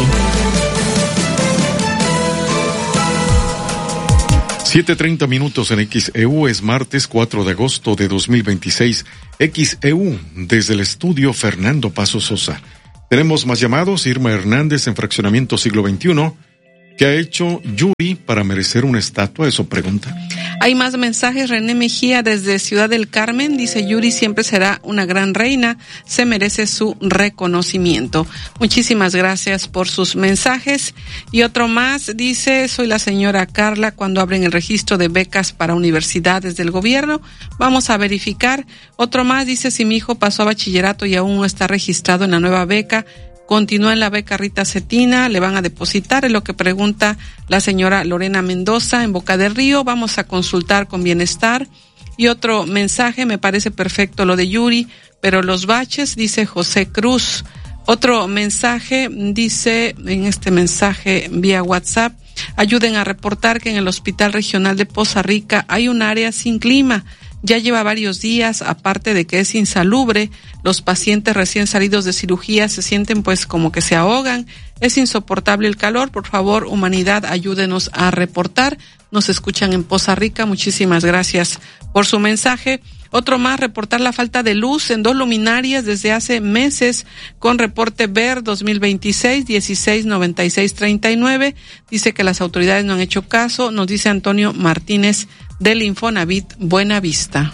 Speaker 4: 7:30 minutos en XEU, es martes 4 de agosto de 2026. XEU, desde el estudio Fernando Paso Sosa. Tenemos más llamados. Irma Hernández en Fraccionamiento Siglo XXI. ¿Qué ha hecho Yuri para merecer una estatua? Eso pregunta.
Speaker 2: Hay más mensajes. René Mejía desde Ciudad del Carmen dice: Yuri siempre será una gran reina, se merece su reconocimiento. Muchísimas gracias por sus mensajes. Y otro más dice: soy la señora Carla, cuando abren el registro de becas para universidades del gobierno, vamos a verificar. Otro más dice: si mi hijo pasó a bachillerato y aún no está registrado en la nueva beca, continúa en la beca Rita Cetina, le van a depositar, es lo que pregunta la señora Lorena Mendoza en Boca del Río. Vamos a consultar con Bienestar. Y otro mensaje: me parece perfecto lo de Yuri, pero los baches, dice José Cruz. Otro mensaje dice, en este mensaje vía WhatsApp: ayuden a reportar que en el Hospital Regional de Poza Rica hay un área sin clima. Ya lleva varios días, aparte de que es insalubre, los pacientes recién salidos de cirugía se sienten pues como que se ahogan, es insoportable el calor. Por favor, Humanidad, ayúdenos a reportar. Nos escuchan en Poza Rica, muchísimas gracias por su mensaje. Otro más: reportar la falta de luz en 2 luminarias desde hace meses, con reporte VER 2026-169639. Dice que las autoridades no han hecho caso, nos dice Antonio Martínez del Infonavit Buenavista.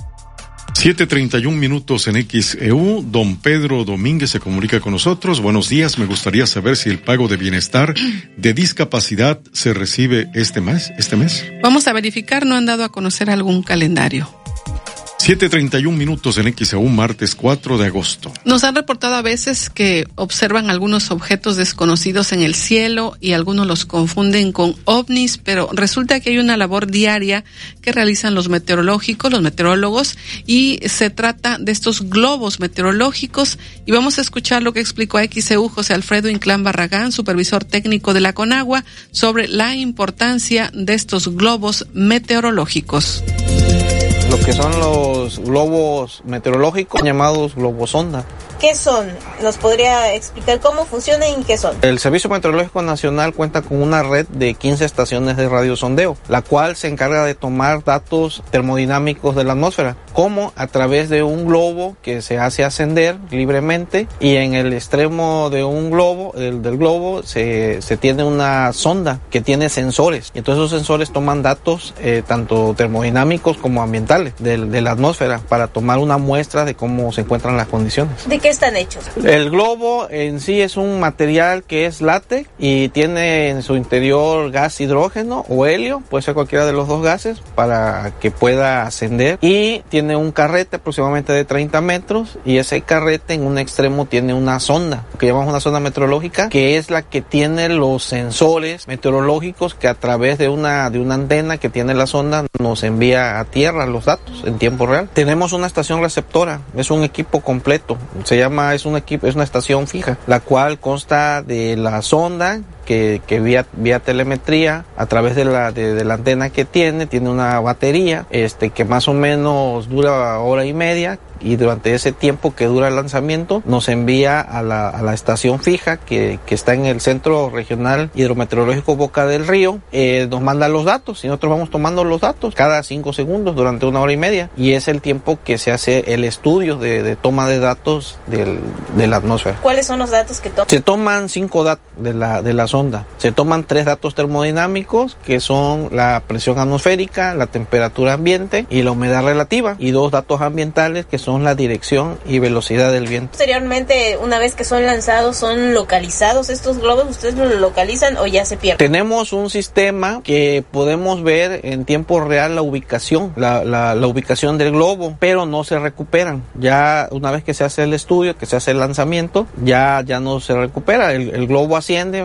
Speaker 4: 7:31 minutos en XEU. Don Pedro Domínguez se comunica con nosotros. Buenos días, me gustaría saber si el pago de bienestar de discapacidad se recibe este mes.
Speaker 2: Vamos a verificar, no han dado a conocer algún calendario.
Speaker 4: 7:31 minutos en XEU, martes 4 de agosto.
Speaker 2: Nos han reportado a veces que observan algunos objetos desconocidos en el cielo y algunos los confunden con ovnis, pero resulta que hay una labor diaria que realizan los meteorólogos, y se trata de estos globos meteorológicos. Y vamos a escuchar lo que explicó a XEU José Alfredo Inclán Barragán, supervisor técnico de la CONAGUA, sobre la importancia de estos globos meteorológicos.
Speaker 3: Lo que son los globos meteorológicos llamados globosonda.
Speaker 5: ¿Qué son? ¿Nos podría explicar cómo funcionan y qué son?
Speaker 3: El Servicio Meteorológico Nacional cuenta con una red de 15 estaciones de radiosondeo, la cual se encarga de tomar datos termodinámicos de la atmósfera, como a través de un globo que se hace ascender libremente, y en el extremo de un globo, del globo, se tiene una sonda que tiene sensores, y entonces esos sensores toman datos tanto termodinámicos como ambientales de la atmósfera, para tomar una muestra de cómo se encuentran las condiciones.
Speaker 5: ¿De qué están hechos?
Speaker 3: El globo en sí es un material que es látex y tiene en su interior gas hidrógeno o helio, puede ser cualquiera de los dos gases, para que pueda ascender, y tiene un carrete aproximadamente de 30 metros, y ese carrete en un extremo tiene una sonda, que llamamos una sonda meteorológica, que es la que tiene los sensores meteorológicos que a través de una antena que tiene la sonda nos envía a tierra los datos en tiempo real. Tenemos una estación receptora, es un equipo completo, es una estación fija, la cual consta de la sonda que vía telemetría a través de la antena que tiene una batería que más o menos dura 1.5 horas, y durante ese tiempo que dura el lanzamiento nos envía a la estación fija que está en el Centro Regional Hidrometeorológico Boca del Río. Nos manda los datos y nosotros vamos tomando los datos cada 5 segundos durante 1.5 horas, y es el tiempo que se hace el estudio de toma de datos de la atmósfera.
Speaker 5: ¿Cuáles son los datos que toman?
Speaker 3: Se toman 5 datos de la sonda. Se toman 3 datos termodinámicos, que son la presión atmosférica, la temperatura ambiente y la humedad relativa, y 2 datos ambientales, que son la dirección y velocidad del viento.
Speaker 5: Posteriormente, una vez que son lanzados, ¿son localizados estos globos? ¿Ustedes los localizan o ya se pierden?
Speaker 3: Tenemos un sistema que podemos ver en tiempo real la ubicación, la ubicación del globo, pero no se recuperan. Ya una vez que se hace el estudio, que se hace el lanzamiento, ya no se recupera. El globo asciende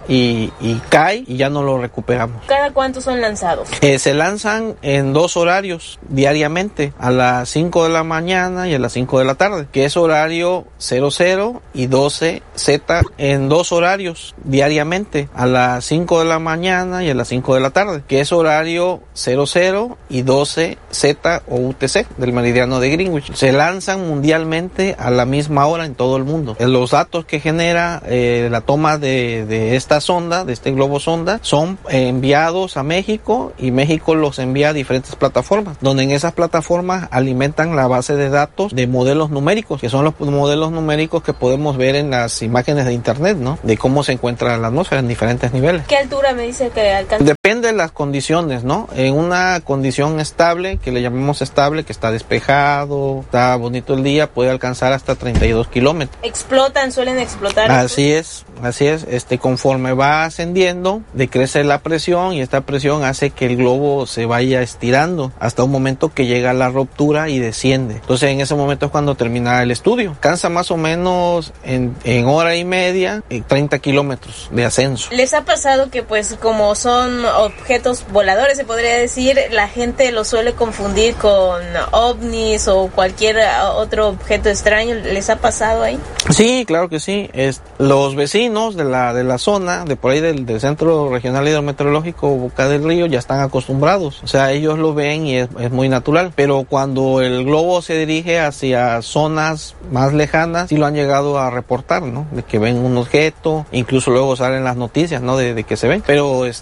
Speaker 3: y cae y ya no lo recuperamos.
Speaker 5: ¿Cada cuánto son lanzados?
Speaker 3: Se lanzan en 2 horarios diariamente, a las 5 de la mañana y a las 5 de la tarde, que es horario 00 y 12 Z, en 2 horarios diariamente, a las 5 de la mañana y a las 5 de la tarde, que es horario 00 y 12 Z o UTC del meridiano de Greenwich. Se lanzan mundialmente a la misma hora en todo el mundo. Los datos que genera la toma de esta sonda, de este globo sonda, son enviados a México y México los envía a diferentes plataformas, donde en esas plataformas alimentan la base de datos de modelos numéricos, que son los modelos numéricos que podemos ver en las imágenes de internet, ¿no? De cómo se encuentra la atmósfera en diferentes niveles.
Speaker 5: ¿Qué altura me dice que alcanza?
Speaker 3: Depende de las condiciones, ¿no? En una condición estable, que le llamamos estable, que está despejado, está bonito el día, puede alcanzar hasta 32 kilómetros.
Speaker 5: ¿Explotan? ¿Suelen explotar?
Speaker 3: Así es. Conforme va ascendiendo, decrece la presión y esta presión hace que el globo se vaya estirando hasta un momento que llega a la ruptura y desciende. Entonces en ese momento es cuando termina el estudio. Cansa más o menos en hora y media 30 kilómetros de ascenso.
Speaker 5: ¿Les ha pasado que pues como son objetos voladores, se podría decir, la gente lo suele confundir con ovnis o cualquier otro objeto extraño? ¿Les ha pasado ahí?
Speaker 3: Sí, claro que sí. Los vecinos de la zona, de por ahí del Centro Regional Hidrometeorológico Boca del Río, ya están acostumbrados. O sea, ellos lo ven y es muy natural. Pero cuando el globo se dirige hacia zonas más lejanas, sí lo han llegado a reportar, ¿no? De que ven un objeto, incluso luego salen las noticias, ¿no? De que se ven. Pero es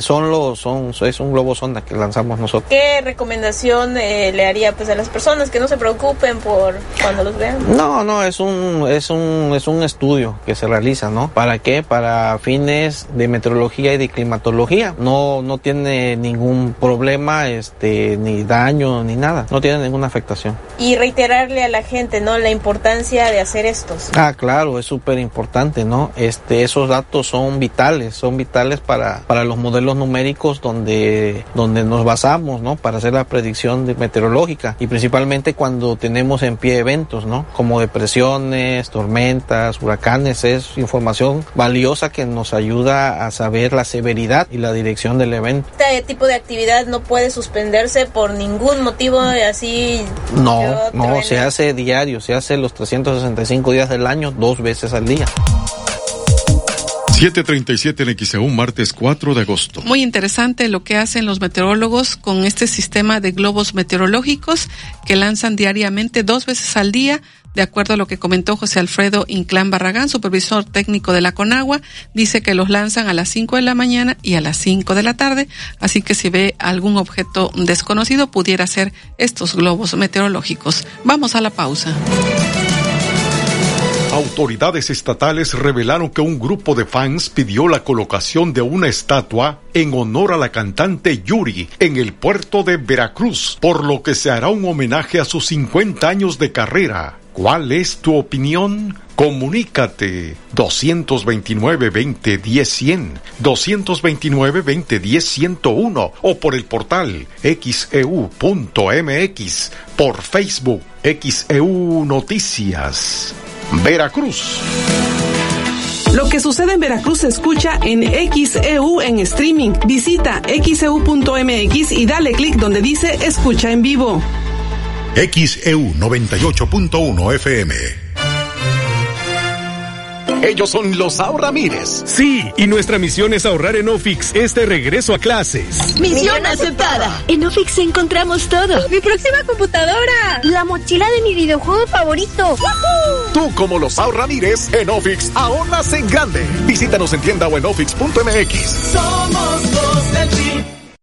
Speaker 3: un globo sonda que lanzamos nosotros.
Speaker 5: ¿Qué recomendación le haría pues a las personas que no se preocupen por cuando los vean?
Speaker 3: No, es un estudio que se realiza, ¿no? ¿Para qué? Para fines de meteorología y de climatología. No tiene ningún problema, ni daño, ni nada. No tiene ninguna afectación.
Speaker 5: Y reiterarle a la gente, ¿no? La importancia de hacer estos.
Speaker 3: Claro, es súper importante, ¿no? Esos datos son vitales para los modelos numéricos donde nos basamos, ¿no? Para hacer la predicción meteorológica y principalmente cuando tenemos en pie eventos, ¿no? Como depresiones, tormentas, huracanes, es información valiosa que nos ayuda a saber la severidad y la dirección del evento.
Speaker 5: ¿Este tipo de actividad no puede suspenderse por ningún motivo así?
Speaker 3: No, se hace diario, se hace los 365 días del año, 2 veces al día.
Speaker 4: 7:37 en XEU, martes 4 de agosto.
Speaker 2: Muy interesante lo que hacen los meteorólogos con este sistema de globos meteorológicos que lanzan diariamente 2 veces al día. De acuerdo a lo que comentó José Alfredo Inclán Barragán, supervisor técnico de la Conagua, dice que los lanzan a las 5 de la mañana y a las 5 de la tarde, así que si ve algún objeto desconocido pudiera ser estos globos meteorológicos. Vamos a la pausa.
Speaker 4: Autoridades estatales revelaron que un grupo de fans pidió la colocación de una estatua en honor a la cantante Yuri en el puerto de Veracruz, por lo que se hará un homenaje a sus 50 años de carrera. ¿Cuál es tu opinión? Comunícate 229-2010-100, 229-2010-101 o por el portal xeu.mx, por Facebook XEU Noticias. Veracruz.
Speaker 10: Lo que sucede en Veracruz se escucha en XEU en streaming. Visita xeu.mx y dale clic donde dice Escucha en vivo.
Speaker 13: XEU 98.1 FM.
Speaker 11: Ellos son los Ahorramires. Sí, y nuestra misión es ahorrar en Ofix este regreso a clases.
Speaker 28: ¡Misión aceptada!
Speaker 12: En Ofix encontramos todo. ¡Mi próxima computadora! ¡La mochila de mi videojuego favorito!
Speaker 11: ¡Woohoo! Tú, como los Ahorramires, en Ofix ahorras en grande. Visítanos en tienda o en ofix.mx.
Speaker 28: Somos los del team.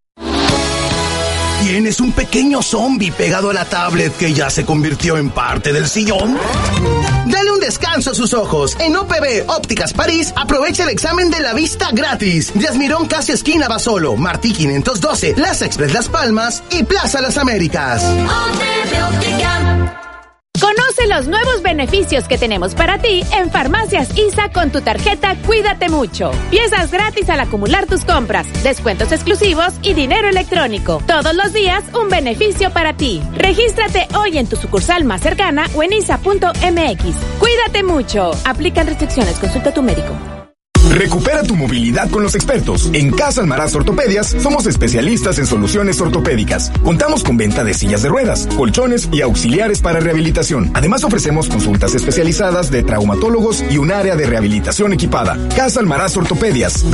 Speaker 7: ¿Tienes un pequeño zombie pegado a la tablet que ya se convirtió en parte del sillón? Dale un descanso a sus ojos. En OPB Ópticas París, aprovecha el examen de la vista gratis. Díaz Mirón, casi esquina Basolo, Martí 512, Plaza Express Las Palmas y Plaza Las Américas.
Speaker 12: OPB Óptica. Conoce los nuevos beneficios que tenemos para ti en Farmacias ISA con tu tarjeta Cuídate Mucho. Piezas gratis al acumular tus compras, descuentos exclusivos y dinero electrónico. Todos los días un beneficio para ti. Regístrate hoy en tu sucursal más cercana o en isa.mx. Cuídate mucho. Aplican restricciones. Consulta a tu médico.
Speaker 8: Recupera tu movilidad con los expertos. En Casa Almaraz Ortopedias somos especialistas en soluciones ortopédicas. Contamos con venta de sillas de ruedas, colchones y auxiliares para rehabilitación. Además ofrecemos consultas especializadas de traumatólogos y un área de rehabilitación equipada. Casa Almaraz Ortopedias,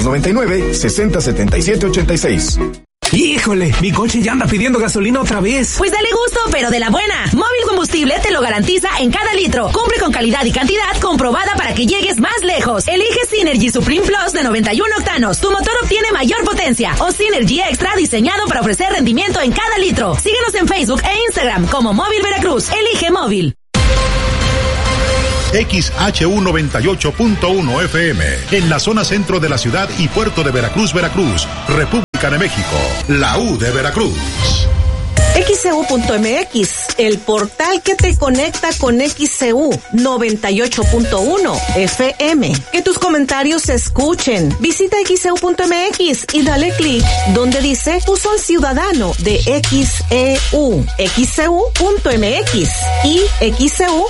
Speaker 8: 2299-607786.
Speaker 14: ¡Híjole! Mi coche ya anda pidiendo gasolina otra vez.
Speaker 1: Pues dale gusto, pero de la buena. Móvil Combustible te lo garantiza en cada litro. Cumple con calidad y cantidad comprobada para que llegues más lejos. Elige Synergy Supreme Plus de 91 octanos. Tu motor obtiene mayor potencia. O Synergy Extra diseñado para ofrecer rendimiento en cada litro. Síguenos en Facebook e Instagram como Móvil Veracruz. Elige Móvil.
Speaker 13: XHU 98.1 FM, en la zona centro de la ciudad y puerto de Veracruz, República de México, la U de Veracruz.
Speaker 15: XCU.mx, el portal que te conecta con XCU 98.1 FM. Que tus comentarios se escuchen. Visita XCU.mx y dale clic donde dice Uso al Ciudadano de XEU. XCU.mx y XCU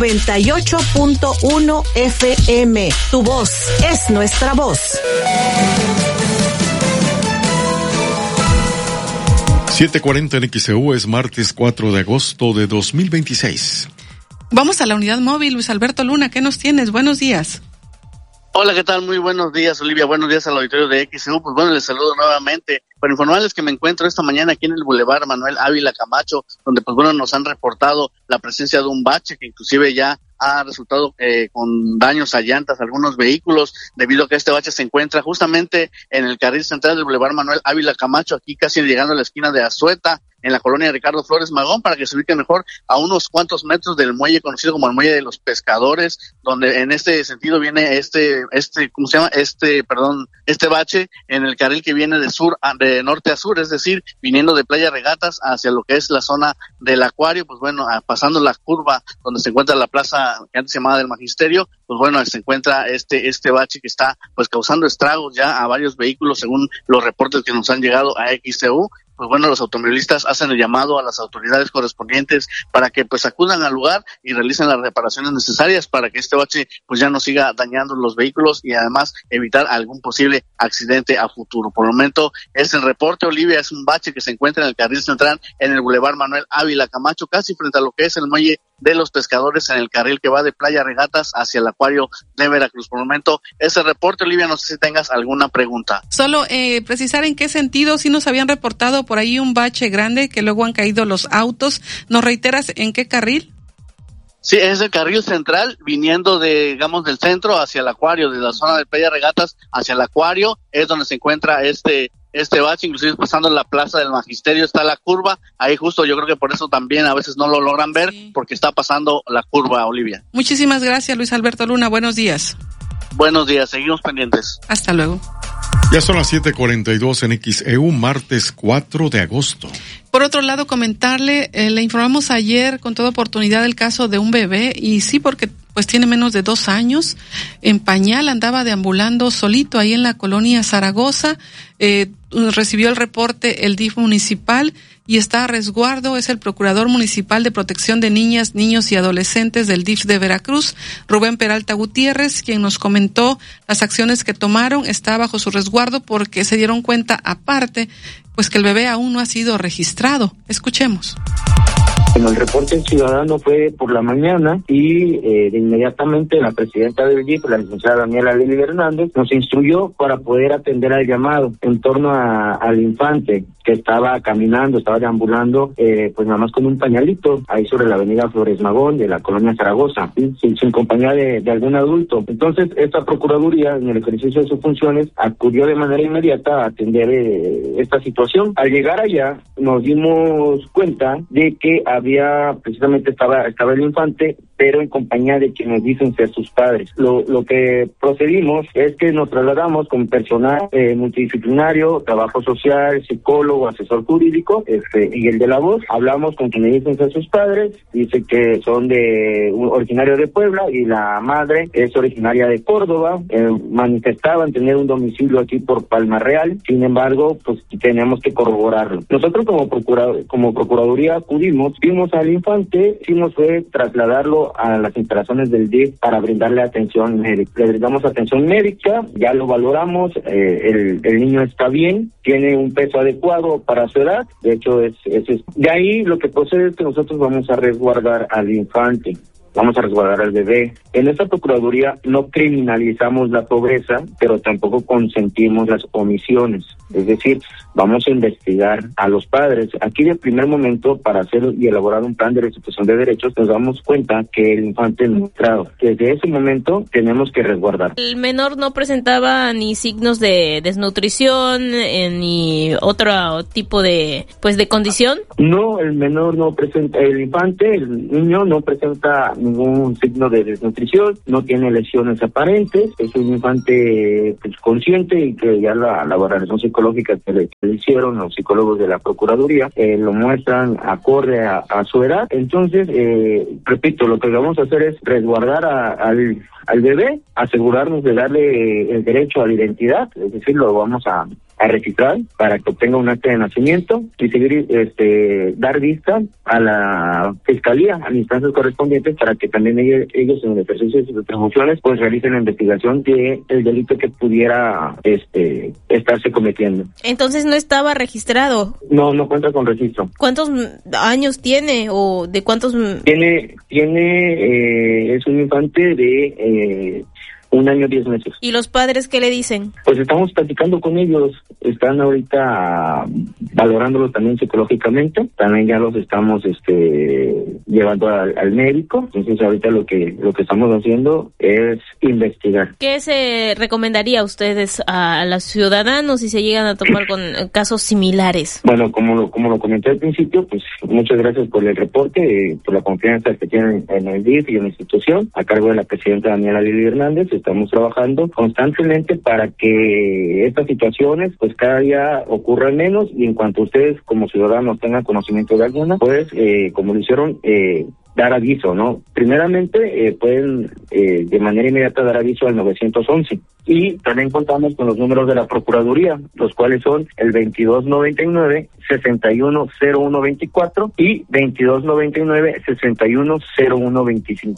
Speaker 15: 98.1 FM. Tu voz es nuestra voz.
Speaker 4: 7:40 en XEU, es martes 4 de agosto de 2026.
Speaker 2: Vamos a la unidad móvil. Luis Alberto Luna, ¿qué nos tienes? Buenos días.
Speaker 16: Hola, ¿qué tal? Muy buenos días, Olivia. Buenos días al auditorio de XEU. Pues bueno, les saludo nuevamente para informarles que me encuentro esta mañana aquí en el Boulevard Manuel Ávila Camacho, donde pues bueno, nos han reportado la presencia de un bache que inclusive ya ha resultado con daños a llantas a algunos vehículos, debido a que este bache se encuentra justamente en el carril central del Boulevard Manuel Ávila Camacho, aquí casi llegando a la esquina de Azueta, en la colonia Ricardo Flores Magón, para que se ubique mejor a unos cuantos metros del muelle conocido como el Muelle de los Pescadores, donde en este sentido viene este bache en el carril que viene de norte a sur, es decir, viniendo de Playa Regatas hacia lo que es la zona del Acuario, pues bueno, pasando la curva donde se encuentra la plaza que antes se llamaba del Magisterio, pues bueno, se encuentra este bache que está pues causando estragos ya a varios vehículos según los reportes que nos han llegado a XCU. Pues bueno, los automovilistas hacen el llamado a las autoridades correspondientes para que pues acudan al lugar y realicen las reparaciones necesarias para que este bache pues ya no siga dañando los vehículos y además evitar algún posible accidente a futuro. Por el momento es el reporte, Olivia, es un bache que se encuentra en el carril central en el Boulevard Manuel Ávila Camacho, casi frente a lo que es el Muelle de los Pescadores, en el carril que va de Playa Regatas hacia el Acuario de Veracruz. Por el momento ese reporte, Olivia, no sé si tengas alguna pregunta.
Speaker 2: Solo precisar en qué sentido, si nos habían reportado por ahí un bache grande que luego han caído los autos. ¿Nos reiteras en qué carril?
Speaker 16: Sí, es el carril central viniendo del centro hacia el Acuario, de la zona de Playa Regatas hacia el Acuario, es donde se encuentra este bache, inclusive pasando en la plaza del Magisterio está la curva, ahí justo yo creo que por eso también a veces no lo logran ver, porque está pasando la curva, Olivia.
Speaker 2: Muchísimas gracias, Luis Alberto Luna, buenos días.
Speaker 16: Buenos días, seguimos pendientes.
Speaker 2: Hasta luego.
Speaker 4: Ya son las 7:42 en XEU, martes 4 de agosto.
Speaker 2: Por otro lado, comentarle, le informamos ayer con toda oportunidad el caso de un bebé, y sí, porque pues tiene menos de 2 años, en pañal, andaba deambulando solito ahí en la colonia Zaragoza, recibió el reporte el DIF municipal y está a resguardo. Es el Procurador Municipal de Protección de Niñas, Niños y Adolescentes del DIF de Veracruz, Rubén Peralta Gutiérrez, quien nos comentó las acciones que tomaron. Está bajo su resguardo porque se dieron cuenta aparte, pues que el bebé aún no ha sido registrado. Escuchemos.
Speaker 17: Bueno, el reporte ciudadano fue por la mañana y de inmediatamente la presidenta del DIF, la licenciada Daniela Lili Hernández, nos instruyó para poder atender al llamado en torno al infante que estaba caminando, estaba deambulando, pues nada más con un pañalito, ahí sobre la avenida Flores Magón de la colonia Zaragoza, sin compañía de algún adulto. Entonces, esta Procuraduría, en el ejercicio de sus funciones, acudió de manera inmediata a atender esta situación. Al llegar allá, nos dimos cuenta de que precisamente estaba el infante, pero en compañía de quienes dicen ser sus padres. Lo que procedimos es que nos trasladamos con personal multidisciplinario, trabajo social, psicólogo, asesor jurídico, y el de la voz. Hablamos con quienes dicen ser sus padres, dice que son originarios de Puebla y la madre es originaria de Córdoba. Manifestaban tener un domicilio aquí por Palma Real, sin embargo, pues tenemos que corroborarlo. Nosotros como Procuraduría acudimos, vimos al infante, hicimos fue trasladarlo llevarlo a las instalaciones del DIF para brindarle atención médica. Le brindamos atención médica, ya lo valoramos, el niño está bien, tiene un peso adecuado para su edad, de hecho es. De ahí lo que procede es que nosotros vamos a resguardar al infante. Vamos a resguardar al bebé. En esta Procuraduría no criminalizamos la pobreza, pero tampoco consentimos las omisiones. Es decir, vamos a investigar a los padres. Aquí de primer momento, para hacer y elaborar un plan de restitución de derechos, nos damos cuenta que el infante es nutrado. Desde ese momento tenemos que resguardar.
Speaker 5: ¿El menor no presentaba ni signos de desnutrición ni otro tipo de condición?
Speaker 17: No, el menor no presenta, el infante, el niño no presenta ningún signo de desnutrición, no tiene lesiones aparentes, es un infante consciente y que ya la valoración psicológica que le hicieron los psicólogos de la Procuraduría lo muestran acorde a su edad. Entonces, repito, lo que vamos a hacer es resguardar al bebé, asegurarnos de darle el derecho a la identidad, es decir, lo vamos a registrar para que obtenga un acta de nacimiento y seguir dar vista a la fiscalía, a las instancias correspondientes para que también ellos en el ejercicio de sus atribuciones pues realicen la investigación de el delito que pudiera estarse cometiendo.
Speaker 5: Entonces no estaba registrado.
Speaker 17: No cuenta con registro.
Speaker 5: ¿Cuántos años tiene o de cuántos?
Speaker 17: Tiene es un infante de 1 año 10 meses.
Speaker 5: ¿Y los padres qué le dicen?
Speaker 17: Pues estamos platicando con ellos, están ahorita valorándolos también psicológicamente, también ya los estamos llevando al médico, entonces ahorita lo que estamos haciendo es investigar.
Speaker 5: ¿Qué se recomendaría a ustedes a los ciudadanos si se llegan a topar con casos similares?
Speaker 17: Bueno, como lo comenté al principio, pues muchas gracias por el reporte, por la confianza que tienen en el DIF y en la institución, a cargo de la presidenta Daniela Lili Hernández. Estamos trabajando constantemente para que estas situaciones pues cada día ocurran menos y en cuanto ustedes como ciudadanos tengan conocimiento de alguna, pues como lo hicieron, dar aviso, ¿no? Primeramente pueden de manera inmediata dar aviso al 911 y también contamos con los números de la Procuraduría, los cuales son el 2299-610124 y 2299-610125.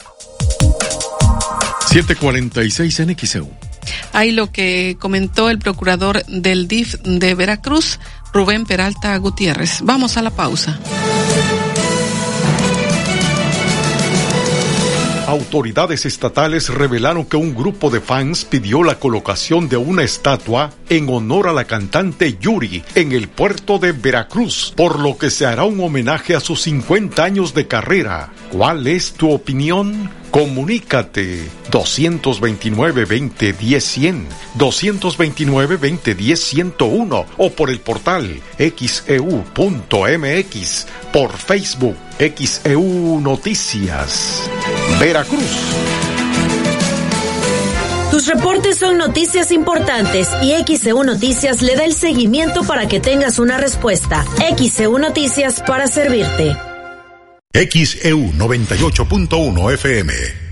Speaker 4: 746 en XEU.
Speaker 2: Ahí lo que comentó el procurador del DIF de Veracruz, Rubén Peralta Gutiérrez. Vamos a la pausa.
Speaker 4: Autoridades estatales revelaron que un grupo de fans pidió la colocación de una estatua en honor a la cantante Yuri en el puerto de Veracruz, por lo que se hará un homenaje a sus 50 años de carrera. ¿Cuál es tu opinión? Comunícate 229-2010-100, 229-2010-101 o por el portal xeu.mx, por Facebook XEU Noticias. Veracruz.
Speaker 1: Tus reportes son noticias importantes y XEU Noticias le da el seguimiento para que tengas una respuesta. XEU Noticias para servirte.
Speaker 13: XEU 98.1 FM.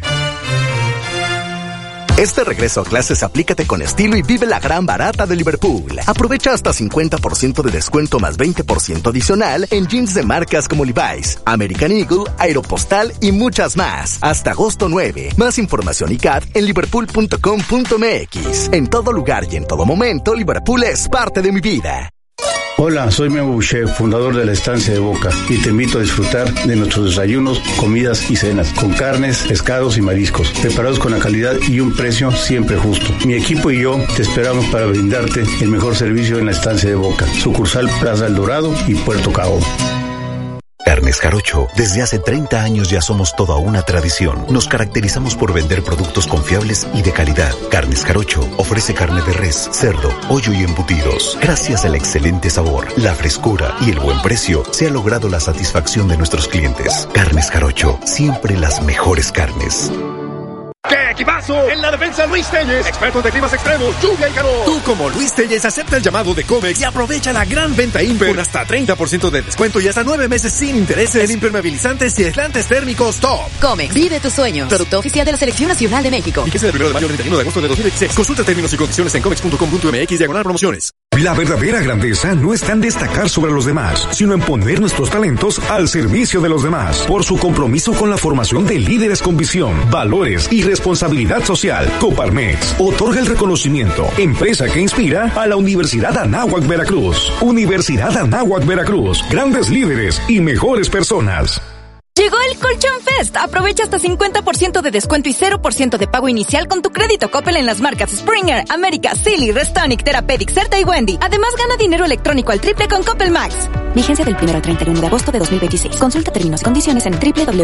Speaker 7: Este regreso a clases aplícate con estilo y vive la gran barata de Liverpool. Aprovecha hasta 50% de descuento más 20% adicional en jeans de marcas como Levi's, American Eagle, Aeropostal y muchas más. Hasta agosto 9. Más información y CAT en liverpool.com.mx. En todo lugar y en todo momento, Liverpool es parte de mi vida.
Speaker 18: Hola, soy Memo Boucher, fundador de la Estancia de Boca, y te invito a disfrutar de nuestros desayunos, comidas y cenas, con carnes, pescados y mariscos, preparados con la calidad y un precio siempre justo. Mi equipo y yo te esperamos para brindarte el mejor servicio en la Estancia de Boca, sucursal Plaza El Dorado y Puerto Cabo.
Speaker 19: Carnes Jarocho, desde hace 30 años ya somos toda una tradición. Nos caracterizamos por vender productos confiables y de calidad. Carnes Jarocho ofrece carne de res, cerdo, pollo y embutidos. Gracias al excelente sabor, la frescura y el buen precio, se ha logrado la satisfacción de nuestros clientes. Carnes Jarocho, siempre las mejores carnes.
Speaker 11: ¡Qué equipazo! En la defensa Luis Telles, expertos de climas extremos, lluvia y calor. Tú como Luis Telles acepta el llamado de Comex y aprovecha la gran venta Imper con hasta 30% de descuento y hasta 9 meses sin intereses en impermeabilizantes y aislantes térmicos top.
Speaker 20: Comex, vive tus sueños. Producto oficial de la Selección Nacional de México.
Speaker 11: Fíjese del 1 de mayo al 31 de agosto de 2016. Consulta términos y condiciones en comex.com.mx/promociones. La verdadera grandeza no está en destacar sobre los demás, sino en poner nuestros talentos al servicio de los demás. Por su compromiso con la formación de líderes con visión, valores y responsabilidad social, Coparmex otorga el reconocimiento Empresa que inspira a la Universidad Anáhuac Veracruz. Universidad Anáhuac Veracruz, grandes líderes y mejores personas.
Speaker 9: Llegó el Colchón Fest. Aprovecha hasta 50% de descuento y 0% de pago inicial con tu crédito Coppel en las marcas Springer, América, Silly, Restonic, Therapeutic, Certa y Wendy. Además, gana dinero electrónico al triple con Coppel Max. Vigencia del 1 al 31 de agosto de 2026. Consulta términos y condiciones en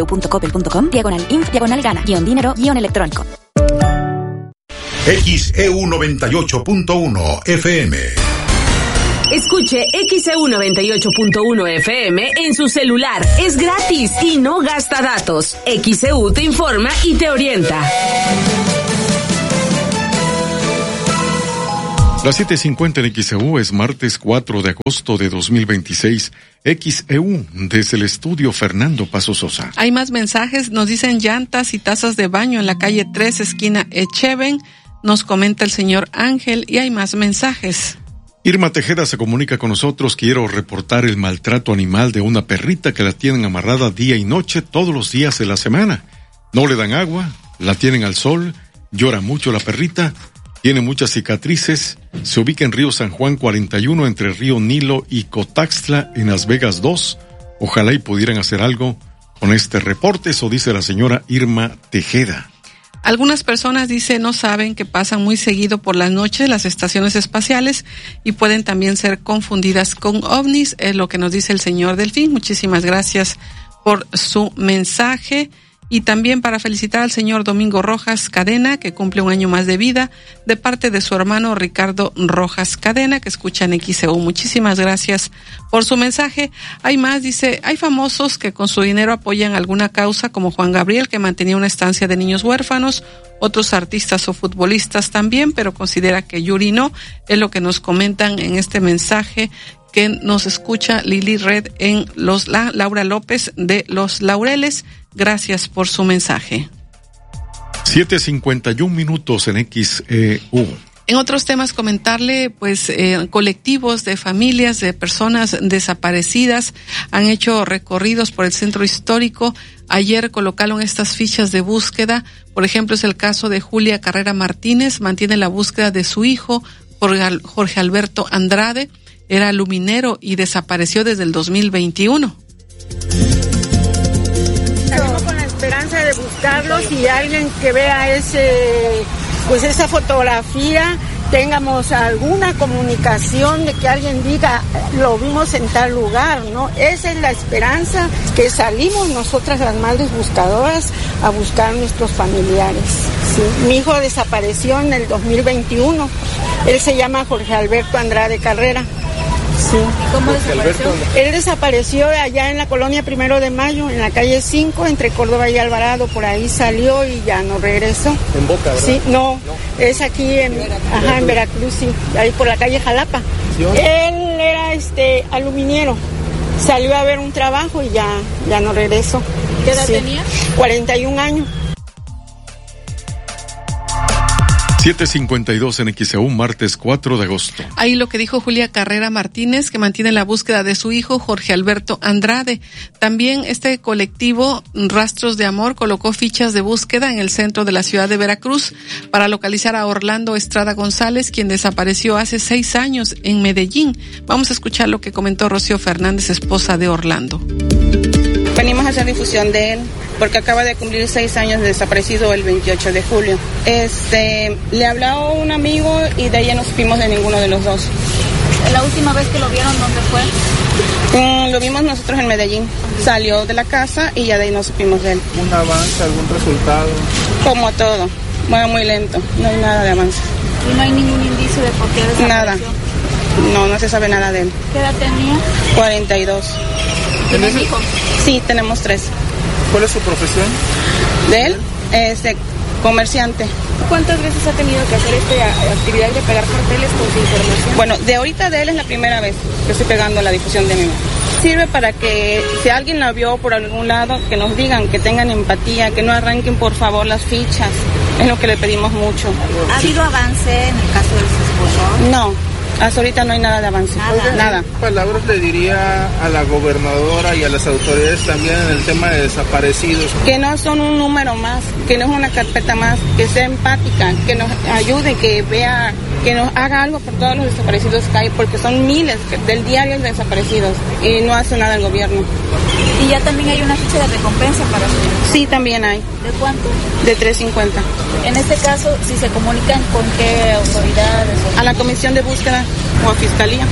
Speaker 9: www.coppel.com/inf/gana-dinero-electrónico.
Speaker 13: XEU 98.1 FM.
Speaker 1: Escuche XEU 98.1 FM en su celular. Es gratis y no gasta datos. XEU te informa y te orienta.
Speaker 4: Las 7:50 en XEU es martes 4 de agosto de 2026. XEU desde el estudio Fernando Paso Sosa.
Speaker 2: Hay más mensajes, nos dicen llantas y tazas de baño en la calle 3, esquina Echeven. Nos comenta el señor Ángel y hay más mensajes.
Speaker 4: Irma Tejeda se comunica con nosotros. Quiero reportar el maltrato animal de una perrita que la tienen amarrada día y noche todos los días de la semana. No le dan agua, la tienen al sol, llora mucho la perrita, tiene muchas cicatrices, se ubica en Río San Juan 41 entre Río Nilo y Cotaxtla en Las Vegas 2. Ojalá y pudieran hacer algo con este reporte, eso dice la señora Irma Tejeda.
Speaker 2: Algunas personas, dice, no saben que pasan muy seguido por las noches las estaciones espaciales y pueden también ser confundidas con ovnis, es lo que nos dice el señor Delfín. Muchísimas gracias por su mensaje. Y también para felicitar al señor Domingo Rojas Cadena, que cumple un año más de vida, de parte de su hermano Ricardo Rojas Cadena, que escucha en XEU. Muchísimas gracias por su mensaje. Hay más, dice, hay famosos que con su dinero apoyan alguna causa, como Juan Gabriel, que mantenía una estancia de niños huérfanos, otros artistas o futbolistas también, pero considera que Yuri no, es lo que nos comentan en este mensaje que nos escucha Lili Red en Laura López de Los Laureles. Gracias por su mensaje.
Speaker 4: 7:51 en XEU.
Speaker 2: En otros temas comentarle, colectivos de familias de personas desaparecidas han hecho recorridos por el centro histórico. Ayer colocaron estas fichas de búsqueda. Por ejemplo, es el caso de Julia Carrera Martínez, mantiene la búsqueda de su hijo, Jorge Alberto Andrade. Era luminero y desapareció desde el 2021.
Speaker 21: Salimos con la esperanza de buscarlos y alguien que vea esa fotografía, tengamos alguna comunicación de que alguien diga, lo vimos en tal lugar, ¿no? Esa es la esperanza que salimos nosotras las madres buscadoras a buscar a nuestros familiares. ¿Sí? Mi hijo desapareció en el 2021. Él se llama Jorge Alberto Andrade Carrera. Sí.
Speaker 22: ¿Y cómo desapareció?
Speaker 21: Él desapareció allá en la colonia 1 de Mayo, en la calle 5, entre Córdoba y Alvarado. Por ahí salió y ya no regresó.
Speaker 22: ¿En Boca, verdad?
Speaker 21: Sí, no, es aquí en Veracruz, sí, ahí por la calle Jalapa. ¿Sí? Él era aluminiero. Salió a ver un trabajo y ya no regresó.
Speaker 22: ¿Qué edad tenía?
Speaker 21: 41 años.
Speaker 4: 7:52 en XEU, martes 4 de agosto.
Speaker 2: Ahí lo que dijo Julia Carrera Martínez, que mantiene la búsqueda de su hijo, Jorge Alberto Andrade. También este colectivo Rastros de Amor colocó fichas de búsqueda en el centro de la ciudad de Veracruz para localizar a Orlando Estrada González, quien desapareció hace 6 años en Medellín. Vamos a escuchar lo que comentó Rocío Fernández, esposa de Orlando.
Speaker 23: Venimos a hacer difusión de él porque acaba de cumplir 6 años de desaparecido el 28 de julio. Le habló un amigo y de ahí no supimos de ninguno de los dos.
Speaker 22: ¿La última vez que lo vieron dónde fue?
Speaker 23: Lo vimos nosotros en Medellín. Salió de la casa y ya de ahí no supimos de él.
Speaker 22: ¿Un avance, algún resultado?
Speaker 23: Como todo, va muy lento, no hay nada de avance.
Speaker 22: ¿Y no hay ningún indicio de por qué desapareció?
Speaker 23: Nada, no se sabe nada de él.
Speaker 22: ¿Qué edad tenía?
Speaker 23: 42.
Speaker 22: ¿Tienes hijos?
Speaker 23: Sí, tenemos 3.
Speaker 22: ¿Cuál es su profesión?
Speaker 23: ¿De él? Comerciante.
Speaker 22: ¿Cuántas veces ha tenido que hacer esta actividad de pegar carteles con su información?
Speaker 23: Bueno, de ahorita de él es la primera vez que estoy pegando la difusión de mi mamá. Sirve para que si alguien la vio por algún lado, que nos digan, que tengan empatía, que no arranquen por favor las fichas. Es lo que le pedimos mucho.
Speaker 22: ¿Ha habido avance en el caso de su esposo?
Speaker 23: No. Hasta ahorita no hay nada de avance, nada.
Speaker 3: ¿Qué palabras le diría a la gobernadora y a las autoridades también en el tema de desaparecidos?
Speaker 23: Que no son un número más, que no es una carpeta más, que sea empática, que nos ayude, que vea, que nos haga algo por todos los desaparecidos que hay, porque son miles del diario de desaparecidos y no hace nada el gobierno.
Speaker 6: ¿Y ya también hay una ficha de recompensa para ustedes?
Speaker 23: Sí, también hay.
Speaker 6: ¿De cuánto?
Speaker 23: De $3.50.
Speaker 6: En este caso, si se comunican con qué autoridades.
Speaker 23: A la comisión de búsqueda o a fiscalía.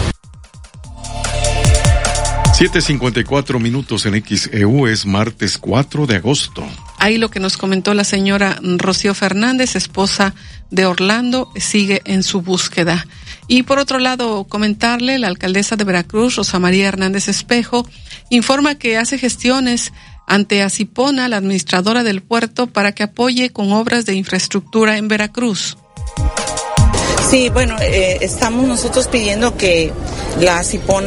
Speaker 4: 7:54 en XEU, es martes 4 de agosto.
Speaker 2: Ahí lo que nos comentó la señora Rocío Fernández, esposa de Orlando, sigue en su búsqueda. Y por otro lado, comentarle, la alcaldesa de Veracruz, Rosa María Hernández Espejo, informa que hace gestiones ante Acipona, la administradora del puerto, para que apoye con obras de infraestructura en Veracruz.
Speaker 10: Sí, bueno, estamos nosotros pidiendo que la Acipona